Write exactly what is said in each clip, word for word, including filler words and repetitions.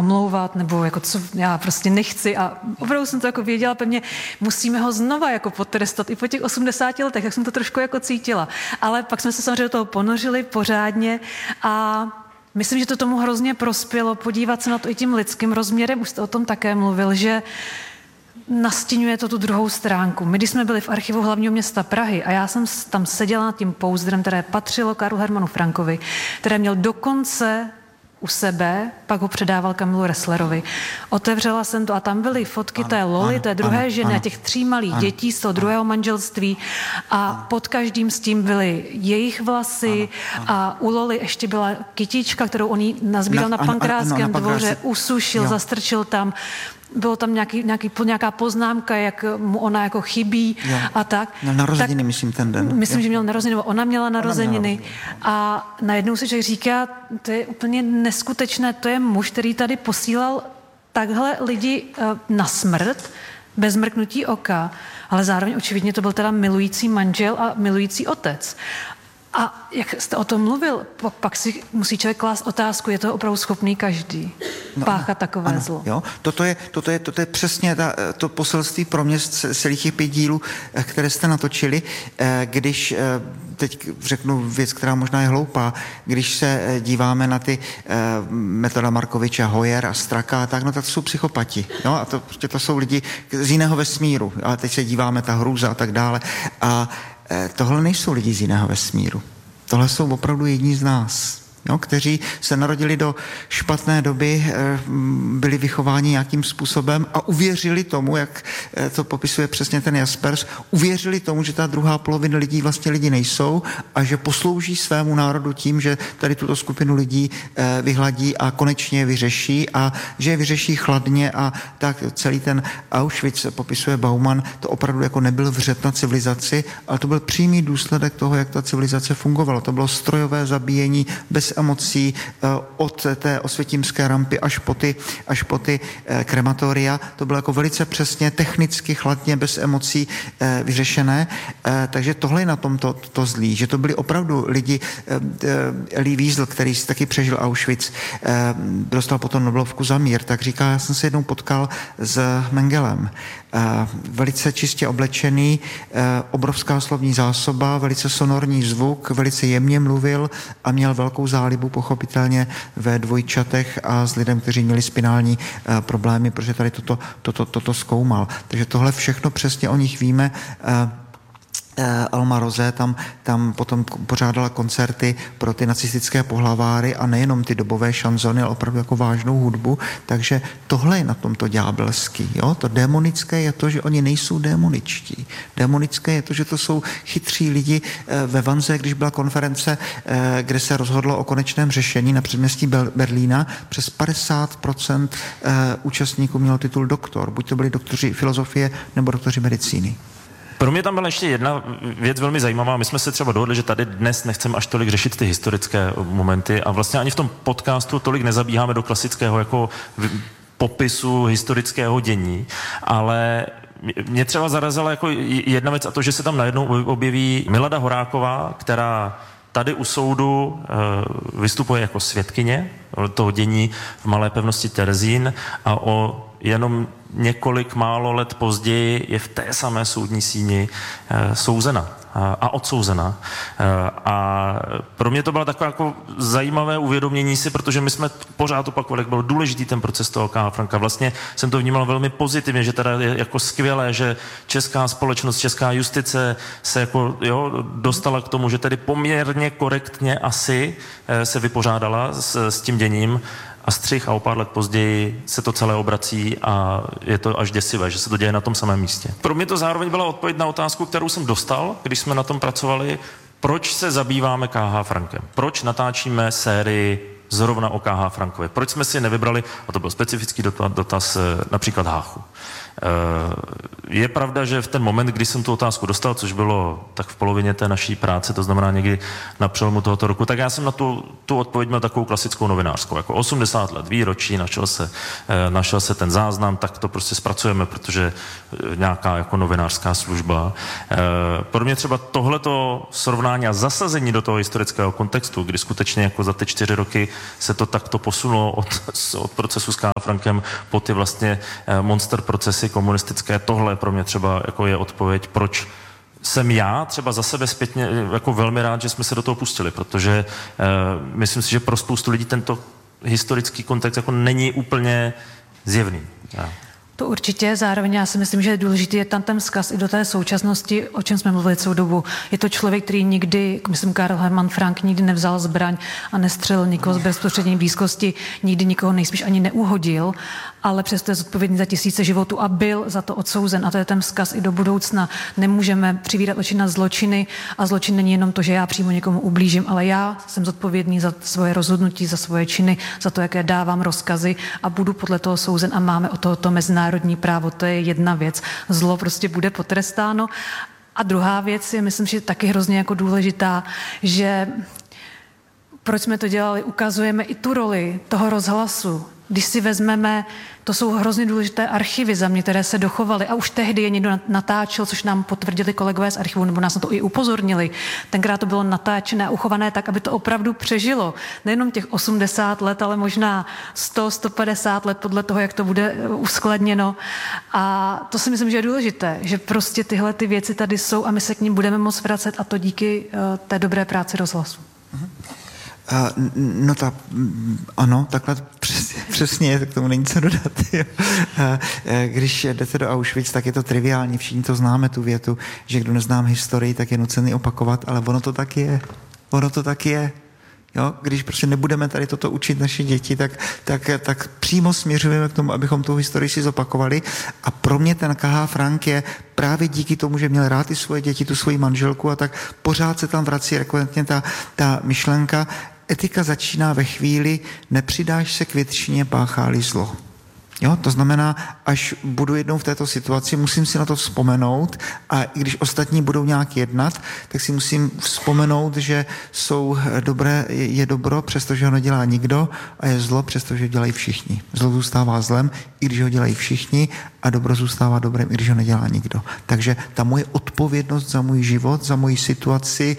omlouvat, nebo jako co, já prostě nechci a opravdu jsem to jako věděla pevně, musíme ho znova jako potrestat i po těch osmdesáti letech, jak jsem to trošku jako cítila. Ale pak jsme se samozřejmě do toho ponořili pořádně a myslím, že to tomu hrozně prospělo podívat se na to i tím lidským rozměrem, už jste o tom také mluvil, že nastěňuje to tu druhou stránku. My, když jsme byli v archivu hlavního města Prahy a já jsem tam seděla nad tím pouzdrem, které patřilo Karlu Hermanu Frankovi, které měl dokonce u sebe, pak ho předával Kamilu Resslerovi. Otevřela jsem to a tam byly fotky ano, té Loli, ano, té druhé ano, ženy ano, a těch tří malých ano, dětí z toho ano, druhého manželství a ano, pod každým s tím byly jejich vlasy ano, ano. a u Loli ještě byla kytička, kterou on jí nazbíral na, na Pankráckém dvoře, usušil, jo. zastrčil tam. Bylo tam nějaký, nějaký, nějaká poznámka, jak mu ona jako chybí jo. a tak. Měl narozeniny, tak, myslím, ten den. Myslím, jo. že měl narozeniny, ona měla narozeniny. A najednou se člověk říká, to je úplně neskutečné, to je muž, který tady posílal takhle lidi na smrt, bez mrknutí oka, ale zároveň očividně to byl teda milující manžel a milující otec. A jak jste o tom mluvil, pak si musí člověk klást otázku, je to opravdu schopný každý no, páchat takové ano, zlo. Jo? Toto, je, toto, je, toto je přesně ta, to poselství pro mě z celých těch pět dílů, které jste natočili, když, teď řeknu věc, která možná je hloupá, když se díváme na ty Metoda Markoviča, Hoyer a Straka a tak, no tak to jsou psychopati. Jo? A to, prostě to jsou lidi z jiného vesmíru. Ale teď se díváme, ta hrůza a tak dále. A tohle nejsou lidi z jiného vesmíru. Tohle jsou opravdu jedni z nás, jo, kteří se narodili do špatné doby, byli vychováni nějakým způsobem a uvěřili tomu, jak to popisuje přesně ten Jaspers, uvěřili tomu, že ta druhá polovina lidí vlastně lidi nejsou a že poslouží svému národu tím, že tady tuto skupinu lidí vyhladí a konečně je vyřeší a že je vyřeší chladně a tak celý ten Auschwitz popisuje Bauman, to opravdu jako nebyl vřet na civilizaci, ale to byl přímý důsledek toho, jak ta civilizace fungovala. To bylo strojové zabíjení bez emocí od té osvětímské rampy až po ty, až po ty krematoria. To bylo jako velice přesně, technicky, chladně, bez emocí vyřešené. Takže tohle je na tom to, to zlý, že to byli opravdu lidi. Elie Wiesel, který si taky přežil Auschwitz, dostal potom Nobelovku za mír, tak říká, já jsem se jednou potkal s Mengelem. Velice čistě oblečený, obrovská slovní zásoba, velice sonorní zvuk, velice jemně mluvil a měl velkou zálibu pochopitelně ve dvojčatech a s lidem, kteří měli spinální problémy, protože tady toto, toto, toto zkoumal. Takže tohle všechno přesně o nich víme. Alma Rose tam, tam potom pořádala koncerty pro ty nacistické pohlaváry a nejenom ty dobové šanzony, ale opravdu jako vážnou hudbu, takže tohle je na tomto ďábelský. Jo? To démonické je to, že oni nejsou démoničtí. Démonické je to, že to jsou chytří lidi. Ve Vanze, když byla konference, kde se rozhodlo o konečném řešení na předměstí Berlína, přes padesát procent účastníků mělo titul doktor. Buď to byli doktoři filozofie nebo doktoři medicíny. Pro mě tam byla ještě jedna věc velmi zajímavá. My jsme se třeba dohodli, že tady dnes nechceme až tolik řešit ty historické momenty a vlastně ani v tom podcastu tolik nezabíháme do klasického jako popisu historického dění, ale mě třeba zarazila jako jedna věc a to, že se tam najednou objeví Milada Horáková, která tady u soudu e, vystupuje jako svědkyně toho dění v malé pevnosti Terezín a o jenom několik málo let později je v té samé soudní síni e, souzena a, a odsouzena. E, a pro mě to bylo takové jako zajímavé uvědomění si, protože my jsme pořád opakovali, jak byl důležitý ten proces toho K. Franka. Vlastně jsem to vnímal velmi pozitivně, že teda je jako skvělé, že česká společnost, česká justice se jako, jo, dostala k tomu, že tedy poměrně korektně asi e, se vypořádala s, s tím děním. A střih a o pár let později se to celé obrací a je to až děsivé, že se to děje na tom samém místě. Pro mě to zároveň byla odpověď na otázku, kterou jsem dostal, když jsme na tom pracovali, proč se zabýváme K H. Frankem, proč natáčíme sérii zrovna o K H. Frankovi, proč jsme si nevybrali, a to byl specifický dotaz, například Háchu. Je pravda, že v ten moment, kdy jsem tu otázku dostal, což bylo tak v polovině té naší práce, to znamená někdy na přelomu tohoto roku, tak já jsem na tu, tu odpověď měl takovou klasickou novinářskou, jako osmdesát let výročí, našel se, našel se ten záznam, tak to prostě zpracujeme, protože nějaká jako novinářská služba. Pro mě třeba tohleto srovnání a zasazení do toho historického kontextu, kdy skutečně jako za ty čtyři roky se to takto posunulo od, od procesu s K. Frankem po ty vlastně monster procesy komunistické, tohle pro mě třeba jako je odpověď, proč jsem já třeba za sebe zpětně jako velmi rád, že jsme se do toho pustili, protože uh, myslím si, že pro spoustu lidí tento historický kontext jako není úplně zjevný. Já. To určitě, zároveň já si myslím, že je důležitý je tam ten vzkaz i do té současnosti, o čem jsme mluvili celou dobu. Je to člověk, který nikdy, myslím Karl Hermann Frank, nikdy nevzal zbraň a nestřelil nikoho z bezprostřední blízkosti, nikdy nikoho nejspíš ani neuhodil, ale přesto je zodpovědný za tisíce životů a byl za to odsouzen. A to je ten vzkaz i do budoucna. Nemůžeme přivírat oči na zločiny a zločin není jenom to, že já přímo někomu ublížím, ale já jsem zodpovědný za svoje rozhodnutí, za svoje činy, za to, jaké dávám rozkazy a budu podle toho souzen a máme o tohoto mezinárodní právo. To je jedna věc. Zlo prostě bude potrestáno. A druhá věc je, myslím, že taky hrozně jako důležitá, že proč jsme to dělali, ukazujeme i tu roli toho rozhlasu. Když si vezmeme, to jsou hrozně důležité archivy za mě, které se dochovaly a už tehdy je někdo natáčel, což nám potvrdili kolegové z archivu, nebo nás na to i upozornili. Tenkrát to bylo natáčené a uchované tak, aby to opravdu přežilo. Nejenom těch osmdesát let, ale možná sto, sto padesát let podle toho, jak to bude uskladněno. A to si myslím, že je důležité, že prostě tyhle ty věci tady jsou a my se k ním budeme moct vracet a to díky uh, té dobré práci rozhlasu. Uh-huh. Uh, no tak, ano, takhle přesně, přesně, tak tomu není co dodat. Jo. Uh, když jdete do Auschwitz, tak je to triviální, všichni to známe, tu větu, že kdo neznám historii, tak je nucený opakovat, ale ono to tak je. Ono to tak je. Jo? Když prostě nebudeme tady toto učit naše děti, tak, tak, tak přímo směřujeme k tomu, abychom tu historii si zopakovali. A pro mě ten K H. Frank je právě díky tomu, že měl rád i svoje děti, tu svoji manželku a tak pořád se tam vrací rekurentně ta, ta myšlenka. Etika začíná ve chvíli, nepřidáš se k většině, páchá-li zlo. Jo, to znamená, až budu jednou v této situaci, musím si na to vzpomenout a i když ostatní budou nějak jednat, tak si musím vzpomenout, že jsou dobré, je dobro, přestože ho nedělá nikdo a je zlo, přestože ho dělají všichni. Zlo zůstává zlem, i když ho dělají všichni a dobro zůstává dobrem, i když ho nedělá nikdo. Takže ta moje odpovědnost za můj život, za moji situaci,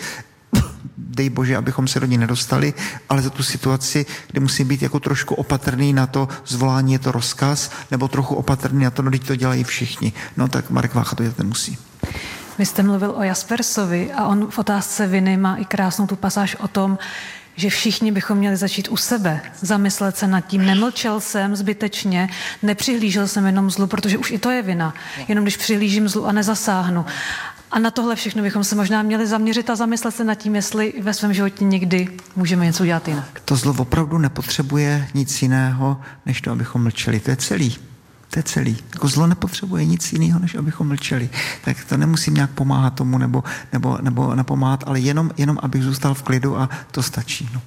dej bože, abychom se do ní nedostali, ale za tu situaci, kdy musím být jako trošku opatrný na to, zvolání je to rozkaz, nebo trochu opatrný na to, no teď to dělají všichni. No tak Marek Vácha to dělat nemusí. Vy jste mluvil o Jaspersovi a on v otázce viny má i krásnou tu pasáž o tom, že všichni bychom měli začít u sebe, zamyslet se nad tím. Nemlčel jsem zbytečně, nepřihlížel jsem jenom zlu, protože už i to je vina. Jenom když přihlížím zlu a nezasáhnu. A na tohle všechno bychom se možná měli zaměřit a zamyslet se nad tím, jestli ve svém životě někdy můžeme něco udělat jinak. To zlo opravdu nepotřebuje nic jiného, než to, abychom mlčeli. To je celý. To je celý. Jako zlo nepotřebuje nic jiného, než abychom mlčeli. Tak to nemusím nějak pomáhat tomu nebo, nebo, nebo napomáhat, ale jenom, jenom abych zůstal v klidu a to stačí. No.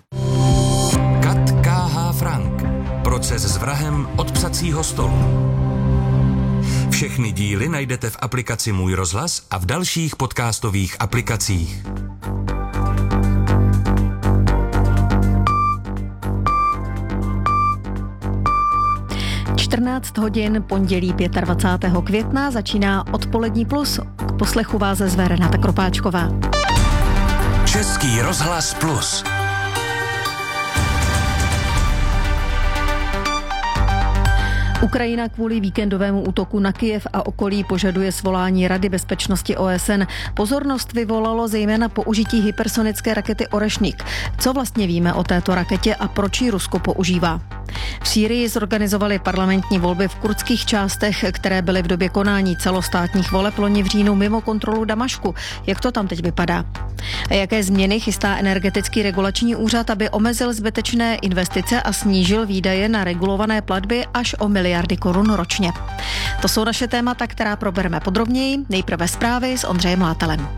Kat K H. Frank. Proces s vrahem od psacího stolu. Všechny díly najdete v aplikaci Můj rozhlas a v dalších podcastových aplikacích. čtrnáct hodin pondělí dvacátého pátého května začíná Odpolední plus. K poslechu vás zve Renata Kropáčková. Český rozhlas plus. Ukrajina kvůli víkendovému útoku na Kyjev a okolí požaduje svolání Rady bezpečnosti O S N. Pozornost vyvolalo zejména použití hypersonické rakety Orešnik. Co vlastně víme o této raketě a proč ji Rusko používá? V Sýrii zorganizovali parlamentní volby v kurdských částech, které byly v době konání celostátních voleb loni v říjnu mimo kontrolu Damašku. Jak to tam teď vypadá? A jaké změny chystá energetický regulační úřad, aby omezil zbytečné investice a snížil výdaje na regulované platby až o miliardy korun ročně? To jsou naše témata, která probereme podrobněji. Nejprve zprávy s Ondřejem Látelem.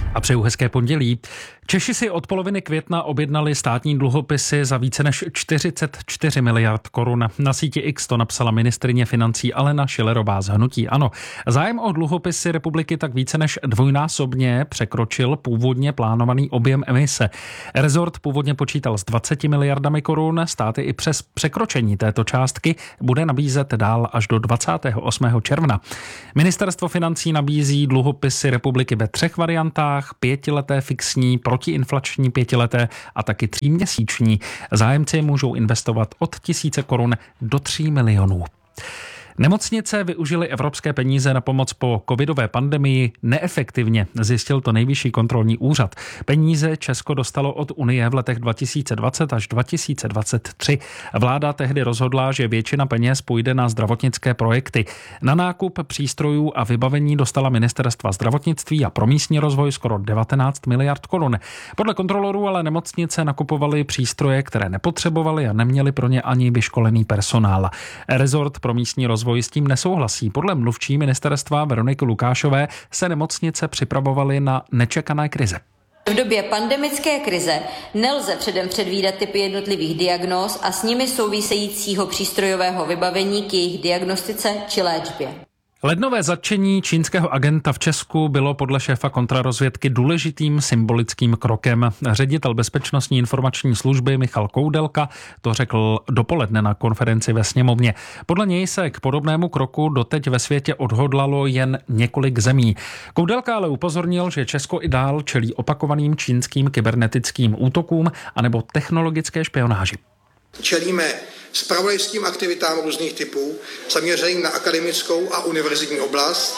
A přeju hezké pondělí. Češi si od poloviny května objednali státní dluhopisy za více než čtyřicet čtyři miliard korun. Na síti X to napsala ministryně financí Alena Schillerová z hnutí ANO. Zájem o dluhopisy republiky tak více než dvojnásobně překročil původně plánovaný objem emise. Rezort původně počítal s dvaceti miliardami korun, státy i přes překročení této částky bude nabízet dál až do dvacátého osmého června. Ministerstvo financí nabízí dluhopisy republiky ve třech variantách: pětileté fixní, protiinflační pětileté a taky tříměsíční. Zájemci můžou investovat od tisíce korun do tří milionů. Nemocnice využily evropské peníze na pomoc po covidové pandemii neefektivně, zjistil to Nejvyšší kontrolní úřad. Peníze Česko dostalo od Unie v letech dva tisíce dvacet až dva tisíce dvacet tři. Vláda tehdy rozhodla, že většina peněz půjde na zdravotnické projekty. Na nákup přístrojů a vybavení dostala ministerstva zdravotnictví a pro místní rozvoj skoro devatenáct miliard korun. Podle kontrolorů ale nemocnice nakupovaly přístroje, které nepotřebovaly a neměly pro ně ani vyškolený personál. Rezort pro místní rozvoj s tím nesouhlasí. Podle mluvčí ministerstva Veroniky Lukášové se nemocnice připravovaly na nečekané krize. V době pandemické krize nelze předem předvídat typy jednotlivých diagnóz a s nimi souvisejícího přístrojového vybavení k jejich diagnostice či léčbě. Lednové zatčení čínského agenta v Česku bylo podle šéfa kontrarozvědky důležitým symbolickým krokem. Ředitel Bezpečnostní informační služby Michal Koudelka to řekl dopoledne na konferenci ve sněmovně. Podle něj se k podobnému kroku doteď ve světě odhodlalo jen několik zemí. Koudelka ale upozornil, že Česko i dál čelí opakovaným čínským kybernetickým útokům anebo technologické špionáži. Čelíme zpravodajským aktivitám různých typů, zaměřeným na akademickou a univerzitní oblast,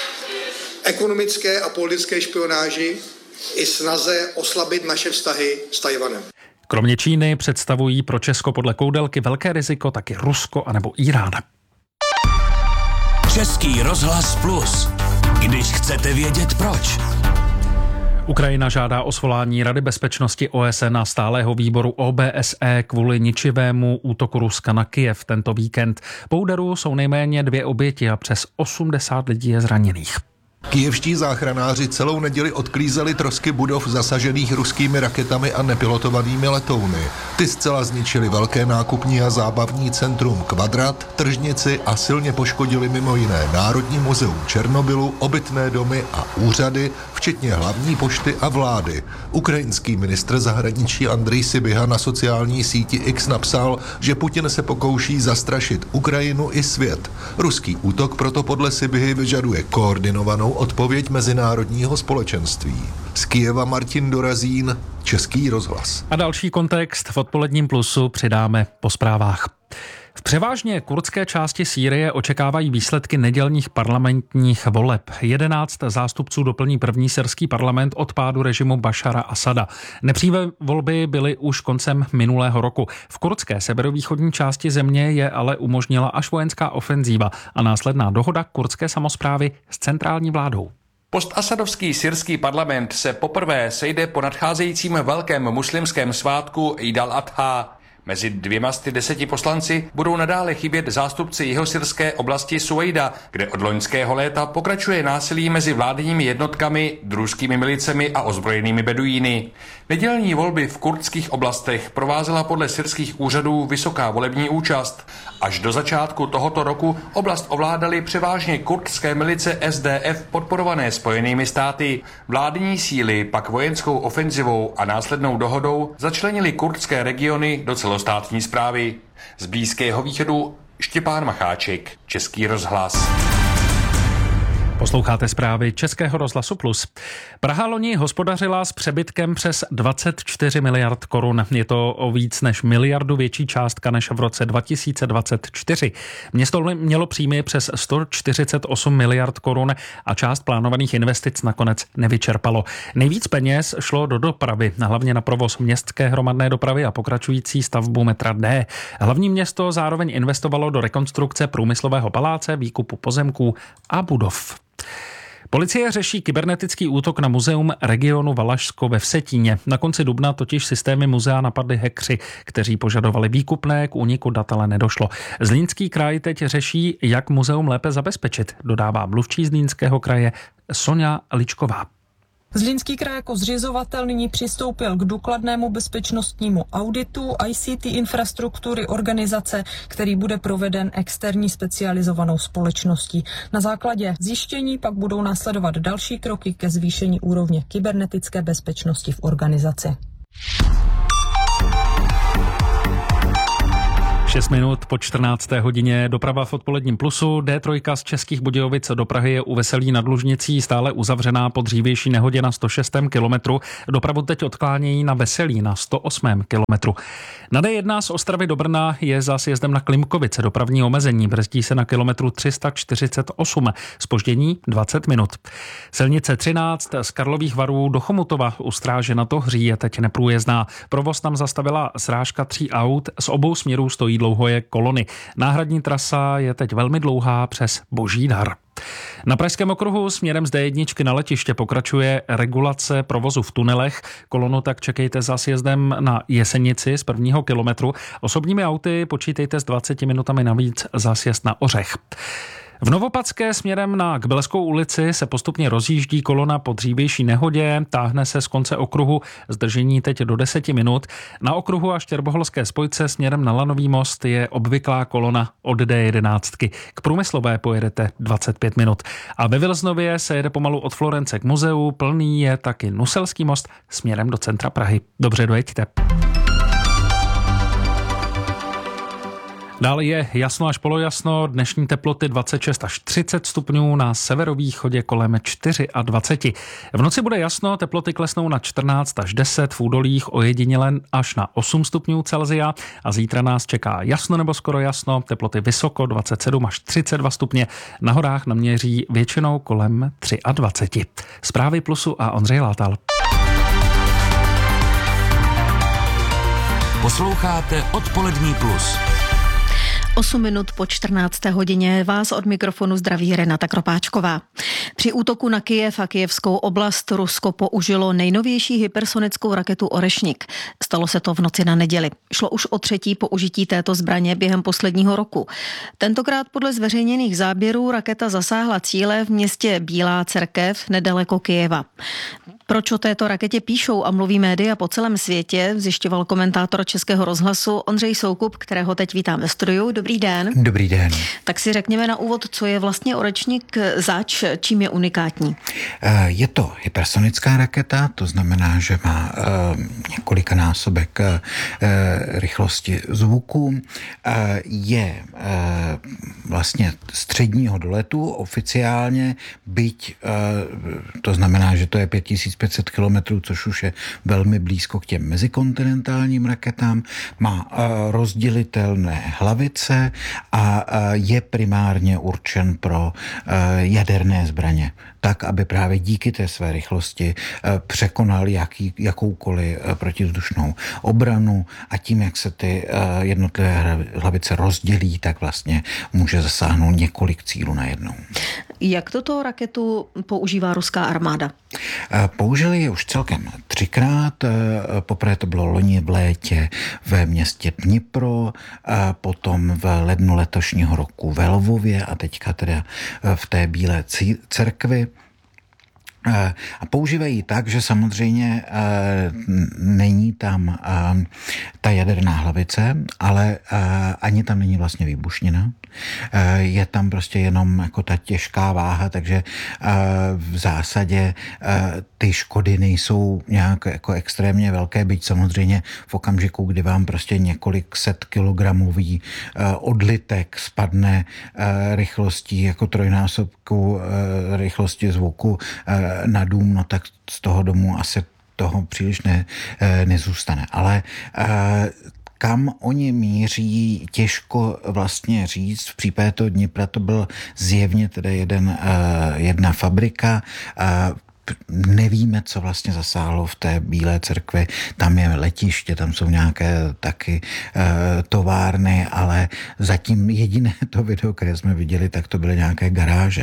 ekonomické a politické špionáži i snaze oslabit naše vztahy s Tchajwanem. Kromě Číny představují pro Česko podle Koudelky velké riziko taky Rusko anebo Irán. Český rozhlas Plus. Když chcete vědět proč. Ukrajina žádá o svolání Rady bezpečnosti O S N a stálého výboru O B S E kvůli ničivému útoku Ruska na Kyjev tento víkend. Po úderu jsou nejméně dvě oběti a přes osmdesát lidí je zraněných. Kyjevští záchranáři celou neděli odklízeli trosky budov zasažených ruskými raketami a nepilotovanými letouny. Ty zcela zničily velké nákupní a zábavní centrum Kvadrat, tržnici a silně poškodili mimo jiné Národní muzeum Černobylu, obytné domy a úřady, včetně hlavní pošty a vlády. Ukrajinský ministr zahraničí Andrej Sybiha na sociální síti X napsal, že Putin se pokouší zastrašit Ukrajinu i svět. Ruský útok proto podle Sybihy vyžaduje koordinovanou odpověď mezinárodního společenství. Z Kyjeva Martin Dorazín, Český rozhlas. A další kontext v odpoledním plusu přidáme po zprávách. V převážně kurdské části Sýrie očekávají výsledky nedělních parlamentních voleb. Jedenáct zástupců doplní první syrský parlament od pádu režimu Bašara Asada. Nepřímé volby byly už koncem minulého roku. V kurdské severovýchodní části země je ale umožnila až vojenská ofenzíva a následná dohoda kurdské samosprávy s centrální vládou. Postasadovský syrský parlament se poprvé sejde po nadcházejícím velkém muslimském svátku Eid al-Adha. Mezi dvěma z deseti poslanci budou nadále chybět zástupci jihosyrské oblasti Suejda, kde od loňského léta pokračuje násilí mezi vládními jednotkami, družskými milicemi a ozbrojenými beduíny. Nedělní volby v kurdských oblastech provázela podle syrských úřadů vysoká volební účast. Až do začátku tohoto roku oblast ovládaly převážně kurdské milice S D F podporované Spojenými státy. Vládní síly pak vojenskou ofenzivou a následnou dohodou začlenily kurdské regiony do celostátní správy. Z Blízkého východu Štěpán Macháček, Český rozhlas. Posloucháte zprávy Českého rozhlasu Plus. Praha loni hospodařila s přebytkem přes dvacet čtyři miliard korun. Je to o víc než miliardu větší částka než v roce dva tisíce dvacet čtyři. Město mělo příjmy přes sto čtyřicet osm miliard korun a část plánovaných investic nakonec nevyčerpalo. Nejvíc peněz šlo do dopravy, hlavně na provoz městské hromadné dopravy a pokračující stavbu metra D. Hlavní město zároveň investovalo do rekonstrukce průmyslového paláce, výkupu pozemků a budov. Policie řeší kybernetický útok na muzeum regionu Valašsko ve Vsetíně. Na konci dubna totiž systémy muzea napadli hackři, kteří požadovali výkupné, k úniku dat ale nedošlo. Zlínský kraj teď řeší, jak muzeum lépe zabezpečit, dodává mluvčí Zlínského kraje Soňa Ličková. Zlínský kraj jako zřizovatel nyní přistoupil k důkladnému bezpečnostnímu auditu I C T infrastruktury organizace, který bude proveden externí specializovanou společností. Na základě zjištění pak budou následovat další kroky ke zvýšení úrovně kybernetické bezpečnosti v organizaci. šest minut po čtrnácté hodině doprava v odpoledním plusu. D tři z Českých Budějovic do Prahy je u Veselí nad Lužnicí stále uzavřená po dřívější nehodě na sto šestém kilometru. Dopravu teď odklánějí na Veselí na sto osmém kilometru. Na D jedna z Ostravy do Brna je za sjezdem na Klimkovice dopravní omezení. Brzdí se na kilometru tři sta čtyřicet osm. Zpoždění dvacet minut. Silnice třináct z Karlových Varů do Chomutova u Stráže na Tohří je teď neprůjezdná. Provoz tam zastavila srážka tří aut. Z obou směrů stojí dlouhoje kolony. Náhradní trasa je teď velmi dlouhá přes Boží Dar. Na Pražském okruhu směrem z D jedna na letiště pokračuje regulace provozu v tunelech. Kolonu tak čekejte za sjezdem na Jesenici z prvního kilometru. Osobními auty počítejte s dvaceti minutami navíc za sjezd na Ořech. V Novopadské směrem na Kbelskou ulici se postupně rozjíždí kolona po dřívější nehodě, táhne se z konce okruhu, zdržení teď do deseti minut. Na okruhu a Štěrboholské spojce směrem na Lanový most je obvyklá kolona od D jedenáct. K Průmyslové pojedete dvacet pět minut. A ve Vilznově se jede pomalu od Florence k muzeu, plný je taky Nuselský most směrem do centra Prahy. Dobře dojeďte. Dále je jasno až polojasno, dnešní teploty dvacet šest až třicet stupňů, na severovýchodě kolem dvacet čtyři. V noci bude jasno, teploty klesnou na čtrnáct až deset, v údolích ojediněle až na osm stupňů Celsia a zítra nás čeká jasno nebo skoro jasno, teploty vysoko dvacet sedm až třicet dva stupně, na horách naměří většinou kolem dvacet tři. Zprávy Plusu a Ondřej Látal. Posloucháte Odpolední plus. osm minut po čtrnácté hodině vás od mikrofonu zdraví Renata Kropáčková. Při útoku na Kyjev a kyjevskou oblast Rusko použilo nejnovější hypersonickou raketu Orešnik. Stalo se to v noci na neděli. Šlo už o třetí použití této zbraně během posledního roku. Tentokrát podle zveřejněných záběrů raketa zasáhla cíle v městě Bílá Cerkev nedaleko Kyjeva. Proč o této raketě píšou a mluví média po celém světě, zjišťoval komentátor Českého rozhlasu Ondřej Soukup, kterého teď vítám ve studiu. Dobrý den. Dobrý den. Tak si řekněme na úvod, co je vlastně Orešnik zač, čím je unikátní. Je to hypersonická raketa, to znamená, že má několikanásobek rychlosti zvuku. Je vlastně středního doletu oficiálně, byť to znamená, že to je pět tisíc pět set kilometrů, což už je velmi blízko k těm mezikontinentálním raketám. Má rozdělitelné hlavice a je primárně určen pro jaderné zbraně. Tak, aby právě díky té své rychlosti překonal jaký, jakoukoliv protivzdušnou obranu a tím, jak se ty jednotlivé hlavice rozdělí, tak vlastně může zasáhnout několik cílů najednou. Jak toto raketu používá ruská armáda? Použili ji už celkem třikrát. Poprvé to bylo loni v létě ve městě Dnipro, potom v lednu letošního roku ve Lvově a teďka teda v té Bílé Cerkvi. A používají tak, že samozřejmě e, není tam e, ta jaderná hlavice, ale e, ani tam není vlastně výbušnina. E, je tam prostě jenom jako ta těžká váha, takže e, v zásadě e, ty škody nejsou nějak jako extrémně velké, byť samozřejmě v okamžiku, kdy vám prostě několik set kilogramový e, odlitek spadne e, rychlostí jako trojnásobku e, rychlosti zvuku e, na dům, no tak z toho domu asi toho příliš ne, nezůstane. Ale kam oni míří, těžko vlastně říct. V případě toho Dnipra to byl zjevně teda jeden, jedna fabrika. Nevíme, co vlastně zasáhlo v té Bílé Cerkvi. Tam je letiště, tam jsou nějaké taky e, továrny, ale zatím jediné to video, které jsme viděli, tak to byly nějaké garáže.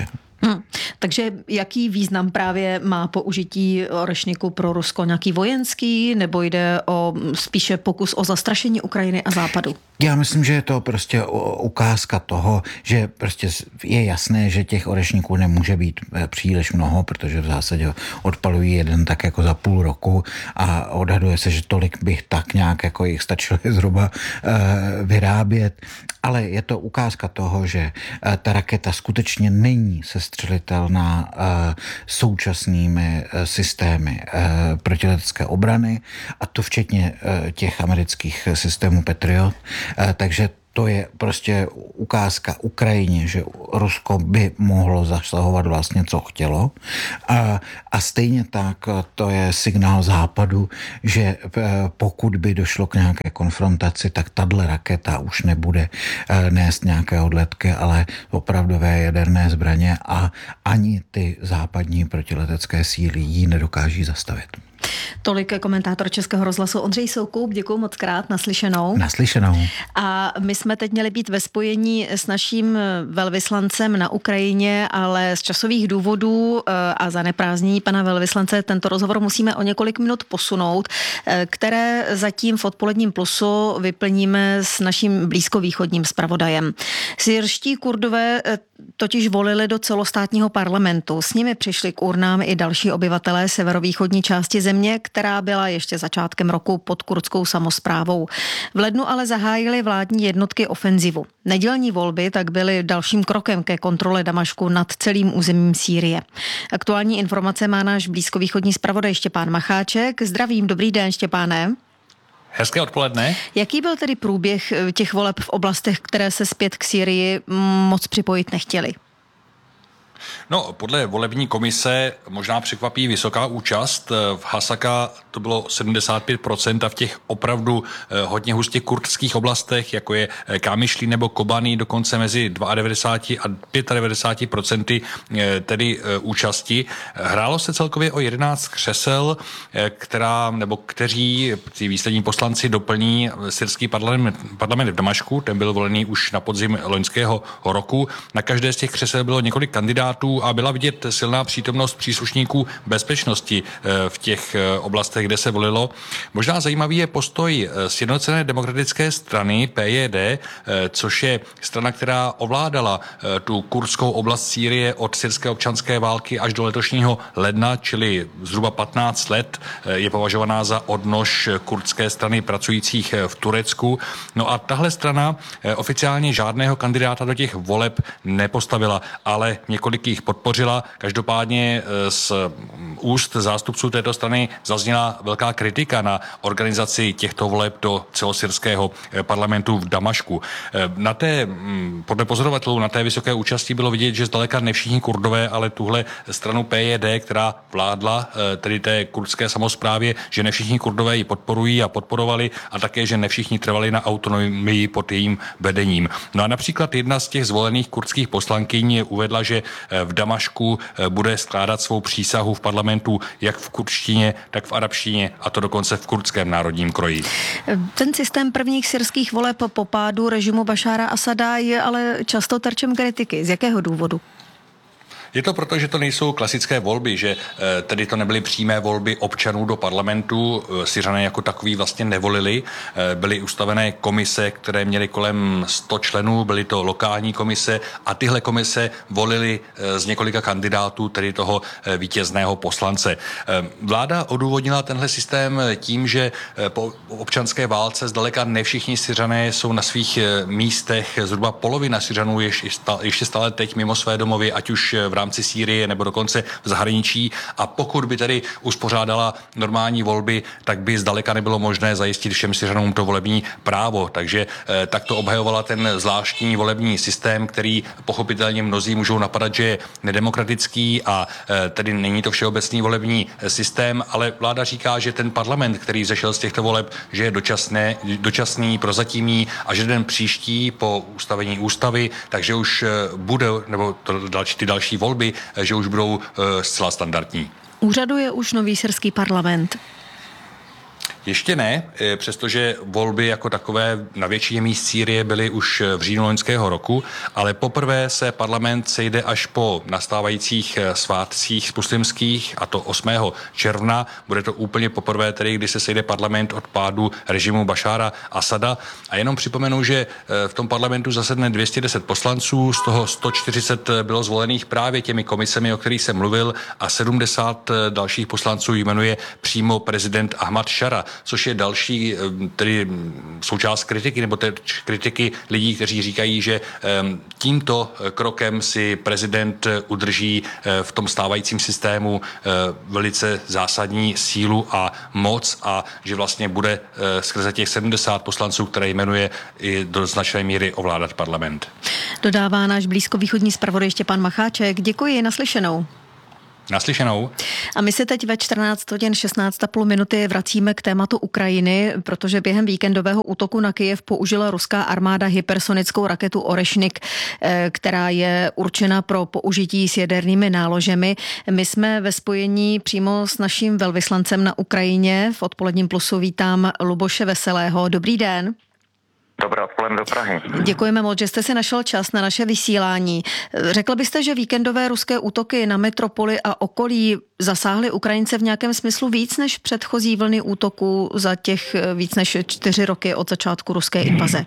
Hmm. Takže jaký význam právě má použití orešniku pro Rusko? Nějaký vojenský, nebo jde o spíše pokus o zastrašení Ukrajiny a Západu? Já myslím, že je to prostě ukázka toho, že prostě je jasné, že těch orešníků nemůže být příliš mnoho, protože v zásadě odpalují jeden tak jako za půl roku a odhaduje se, že tolik bych tak nějak jako jich stačilo zhruba vyrábět. Ale je to ukázka toho, že ta raketa skutečně není sestřelitelná současnými systémy protiletecké obrany, a to včetně těch amerických systémů Patriot. Takže to je prostě ukázka Ukrajině, že Rusko by mohlo zasahovat vlastně, co chtělo. A, a stejně tak to je signál Západu, že pokud by došlo k nějaké konfrontaci, tak tato raketa už nebude nést nějaké odletky, ale opravdové jaderné zbraně a ani ty západní protiletecké síly ji nedokáží zastavit. Tolik komentátor Českého rozhlasu Ondřej Soukup. Děkuju moc krát, naslyšenou. Naslyšenou. A my jsme teď měli být ve spojení s naším velvyslancem na Ukrajině, ale z časových důvodů a za neprázdnění pana velvyslance tento rozhovor musíme o několik minut posunout, které zatím v odpoledním plusu vyplníme s naším blízkovýchodním zpravodajem. Syrští Kurdové totiž volili do celostátního parlamentu. S nimi přišli k urnám i další obyvatelé severovýchodní části země, která byla ještě začátkem roku pod kurdskou samosprávou. V lednu ale zahájily vládní jednotky ofenzivu. Nedělní volby tak byly dalším krokem ke kontrole Damašku nad celým územím Sýrie. Aktuální informace má náš blízkovýchodní zpravodaj Štěpán Macháček. Zdravím, dobrý den, Štěpáne. Hezké odpoledne. Jaký byl tedy průběh těch voleb v oblastech, které se zpět k Sýrii moc připojit nechtěli? No, podle volební komise možná překvapí vysoká účast. V Hasaka to bylo sedmdesát pět procent a v těch opravdu hodně hustě kurdských oblastech, jako je Kámyšlí nebo Kobani, dokonce mezi devadesát dva a devadesát pět procent tedy účasti. Hrálo se celkově o jedenáct křesel, která, nebo kteří ty výslední poslanci doplní syrský parlament, parlament v Damašku. Ten byl volený už na podzim loňského roku. Na každé z těch křesel bylo několik kandidátů a byla vidět silná přítomnost příslušníků bezpečnosti v těch oblastech, kde se volilo. Možná zajímavý je postoj Sjednocené demokratické strany P J D, což je strana, která ovládala tu kurdskou oblast Sýrie od syrské občanské války až do letošního ledna, čili zhruba patnáct let, je považovaná za odnož kurdské strany pracujících v Turecku. No a tahle strana oficiálně žádného kandidáta do těch voleb nepostavila, ale několik jich podpořila. Každopádně z úst zástupců této strany zazněla velká kritika na organizaci těchto voleb do celosyrského parlamentu v Damašku. Na té, podle pozorovatelů, na té vysoké účasti bylo vidět, že zdaleka ne všichni Kurdové, ale tuhle stranu P J D, která vládla tedy té kurdské samosprávě, že ne všichni Kurdové ji podporují a podporovali a také, že ne všichni trvali na autonomii pod jejím vedením. No a například jedna z těch zvolených kurdských poslankyň uvedla, že v Damašku bude skládat svou přísahu v parlamentu jak v kurdštině, tak v arabštině, a to dokonce v kurdském národním kroji. Ten systém prvních syrských voleb po pádu režimu Bašára Asada je ale často terčem kritiky. Z jakého důvodu? Je to proto, že to nejsou klasické volby, že tedy to nebyly přímé volby občanů do parlamentu. Syřané jako takový vlastně nevolili. Byly ustavené komise, které měly kolem sto členů, byly to lokální komise a tyhle komise volily z několika kandidátů, tedy toho vítězného poslance. Vláda odůvodnila tenhle systém tím, že po občanské válce zdaleka ne všichni Syřané jsou na svých místech. Zhruba polovina Syřanů je ještě stále teď mimo své domovy, ať už v rámci Sýrie nebo dokonce v zahraničí, a pokud by tedy uspořádala normální volby, tak by zdaleka nebylo možné zajistit všem Syřanům to volební právo. Takže eh, tak to obhajovala ten zvláštní volební systém, který pochopitelně mnozí můžou napadat, že je nedemokratický a eh, tedy není to všeobecný volební systém, ale vláda říká, že ten parlament, který vzešel z těchto voleb, že je dočasné, dočasný, prozatímní a že den příští po ustavení ústavy, takže už eh, bude, nebo to další, ty další volby, že už budou uh, zcela standardní. Úřaduje už nový syrský parlament? Ještě ne, přestože volby jako takové na většině míst Sýrie byly už v říjnu loňského roku, ale poprvé se parlament sejde až po nastávajících svátcích muslimských, a to osmého června. Bude to úplně poprvé tedy, kdy se sejde parlament od pádu režimu Bašára Asada. A jenom připomenu, že v tom parlamentu zasedne dvě stě deset poslanců, z toho sto čtyřicet bylo zvolených právě těmi komisemi, o kterých jsem mluvil, a sedmdesát dalších poslanců jmenuje přímo prezident Ahmad Šara, což je další tedy součást kritiky, nebo tedy kritiky lidí, kteří říkají, že tímto krokem si prezident udrží v tom stávajícím systému velice zásadní sílu a moc a že vlastně bude skrze těch sedmdesát poslanců, které jmenuje, i do značné míry ovládat parlament. Dodává náš blízkovýchodní zpravodaj Štěpán Macháček. Děkuji, naslyšenou. Naslyšenou. A my se teď ve čtrnáct hodin šestnáct a půl minuty vracíme k tématu Ukrajiny, protože během víkendového útoku na Kyjev použila ruská armáda hypersonickou raketu Orešnik, která je určena pro použití s jadernými náložemi. My jsme ve spojení přímo s naším velvyslancem na Ukrajině. V Odpoledním plusu vítám Luboše Veselého. Dobrý den. Dobré odpoledne do Prahy. Děkujeme moc, že jste si našel čas na naše vysílání. Řekl byste, že víkendové ruské útoky na metropoli a okolí zasáhly Ukrajince v nějakém smyslu víc než předchozí vlny útoků za těch víc než čtyři roky od začátku ruské invaze?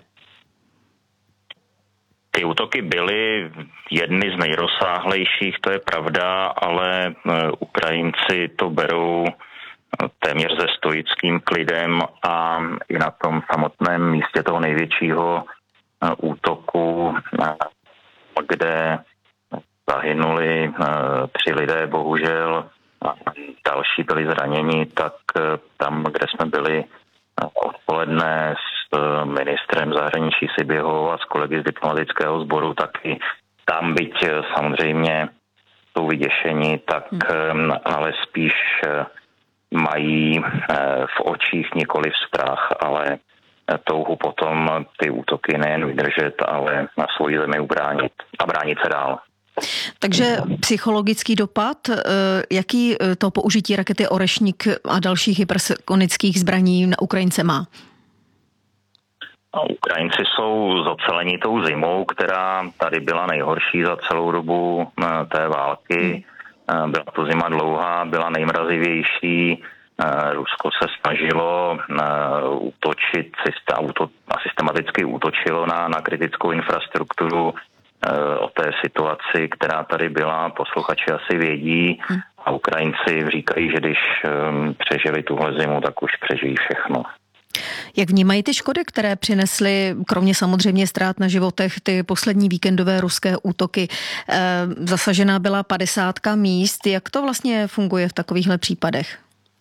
Ty útoky byly jedny z nejrozsáhlejších, to je pravda, ale Ukrajinci to berou téměř se stoickým klidem a i na tom samotném místě toho největšího útoku, kde zahynuli tři lidé, bohužel, a další byli zraněni, tak tam, kde jsme byli odpoledne s ministrem zahraničí Siběhovou a s kolegy z diplomatického sboru, taky tam, byť samozřejmě jsou vyděšeni, tak ale spíš mají v očích nikoli strach, ale touhu potom ty útoky nejen vydržet, ale na svoji zemi ubránit a bránit se dál. Takže psychologický dopad, jaký to použití rakety Orešnik a dalších hypersonických zbraní na Ukrajince má? Ukrajinci jsou zoceleni tou zimou, která tady byla nejhorší za celou dobu té války. Byla to zima dlouhá, byla nejmrazivější. Rusko se snažilo útočit a systematicky útočilo na, na kritickou infrastrukturu. O té situaci, která tady byla, posluchači asi vědí a Ukrajinci říkají, že když přežili tuhle zimu, tak už přežijí všechno. Jak vnímají ty škody, které přinesly, kromě samozřejmě ztrát na životech, ty poslední víkendové ruské útoky? Zasažená byla padesátka míst. Jak to vlastně funguje v takovýchhle případech?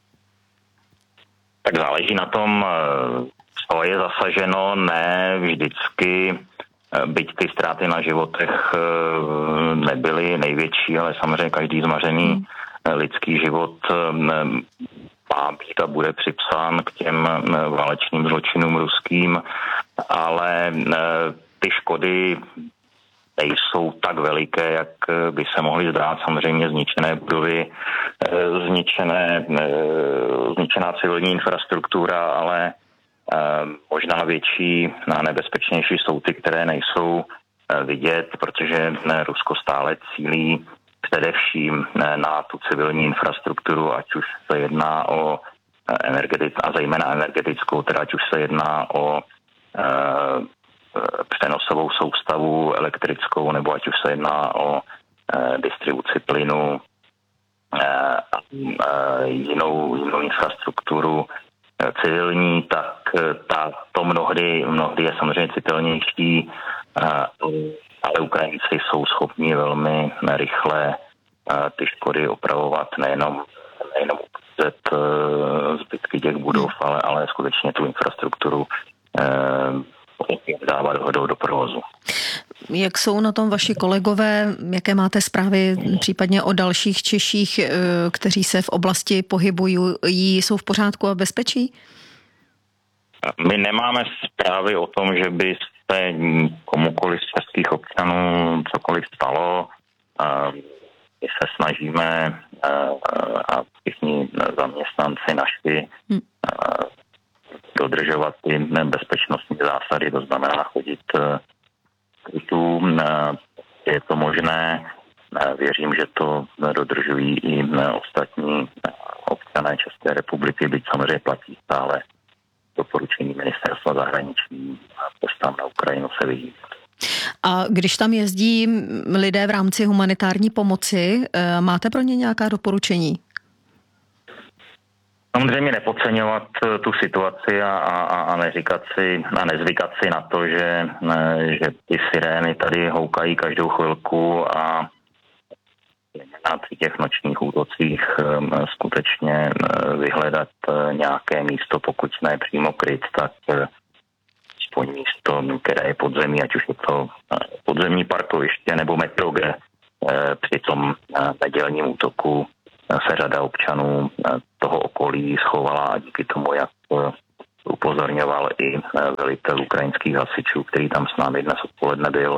Tak záleží na tom, co je zasaženo. Ne vždycky, byť ty ztráty na životech nebyly největší, ale samozřejmě každý zmařený lidský život má být a bude připsán k těm válečným zločinům ruským, ale ty škody nejsou tak veliké, jak by se mohly zdát. Samozřejmě zničené budovy, zničené, zničená civilní infrastruktura, ale možná větší a nebezpečnější jsou ty, které nejsou vidět, protože Rusko stále cílí především na tu civilní infrastrukturu, ať už se jedná o energetickou, a zejména energetickou, teda ať už se jedná o e, přenosovou soustavu elektrickou, nebo ať už se jedná o e, distribuci plynu e, a e, jinou, jinou infrastrukturu e, civilní, tak ta, to mnohdy, mnohdy je samozřejmě citelnější, e, ale Ukrajinci jsou schopni velmi rychle ty škody opravovat, nejenom, nejenom zbytky těch budov, ale, ale skutečně tu infrastrukturu eh, dávat do, do provozu. Jak jsou na tom vaši kolegové? Jaké máte zprávy případně o dalších Češích, kteří se v oblasti pohybují? Jsou v pořádku a bezpečí? My nemáme zprávy o tom, že by se komukoliv z českých občanů cokoliv stalo. My se snažíme a všichni zaměstnanci naši dodržovat ty bezpečnostní zásady, to znamená chodit krytů. Je to možné, věřím, že to dodržují i ostatní občané České republiky, byť samozřejmě platí stále doporučení ministerstva zahraničí cestám na Ukrajinu se vyhýbat. A když tam jezdí lidé v rámci humanitární pomoci, máte pro ně nějaká doporučení? Samozřejmě nepodceňovat tu situaci a, a, a neříkat si a nezvykat si na to, že, že ty sirény tady houkají každou chvilku a na těch nočních útocích skutečně vyhledat nějaké místo, pokud ne přímo kryt, tak aspoň místo, které je podzemí, ať už je to podzemní parkoviště nebo metro, kde při tom nedělním útoku se řada občanů toho okolí schovala a díky tomu, jak upozorňoval i velitel ukrajinských hasičů, který tam s námi dnes odpoledne byl,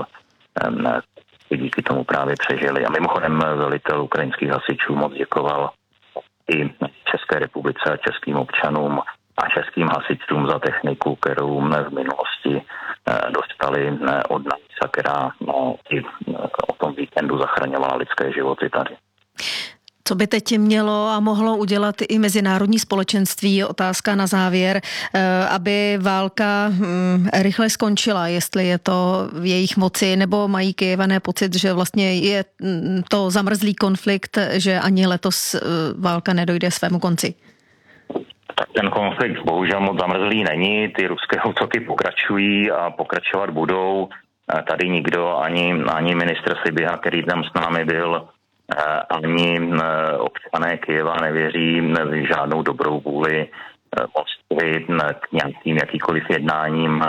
díky tomu právě přežili. A mimochodem velitel ukrajinských hasičů moc děkoval i České republice a českým občanům a českým hasičům za techniku, kterou v minulosti dostali od nás a která no, i o tom víkendu zachraňovala lidské životy tady. Co by teď mělo a mohlo udělat i mezinárodní společenství, je otázka na závěr, aby válka rychle skončila, jestli je to v jejich moci, nebo mají Kyjevané pocit, že vlastně je to zamrzlý konflikt, že ani letos válka nedojde svému konci. Tak ten konflikt bohužel moc zamrzlý není, ty ruské útoky pokračují a pokračovat budou. Tady nikdo, ani, ani ministr Sybiha, který tam s námi byl, ani občané Kyjeva nevěří v žádnou dobrou vůli Moskvy k nějakým jakýkoliv jednáním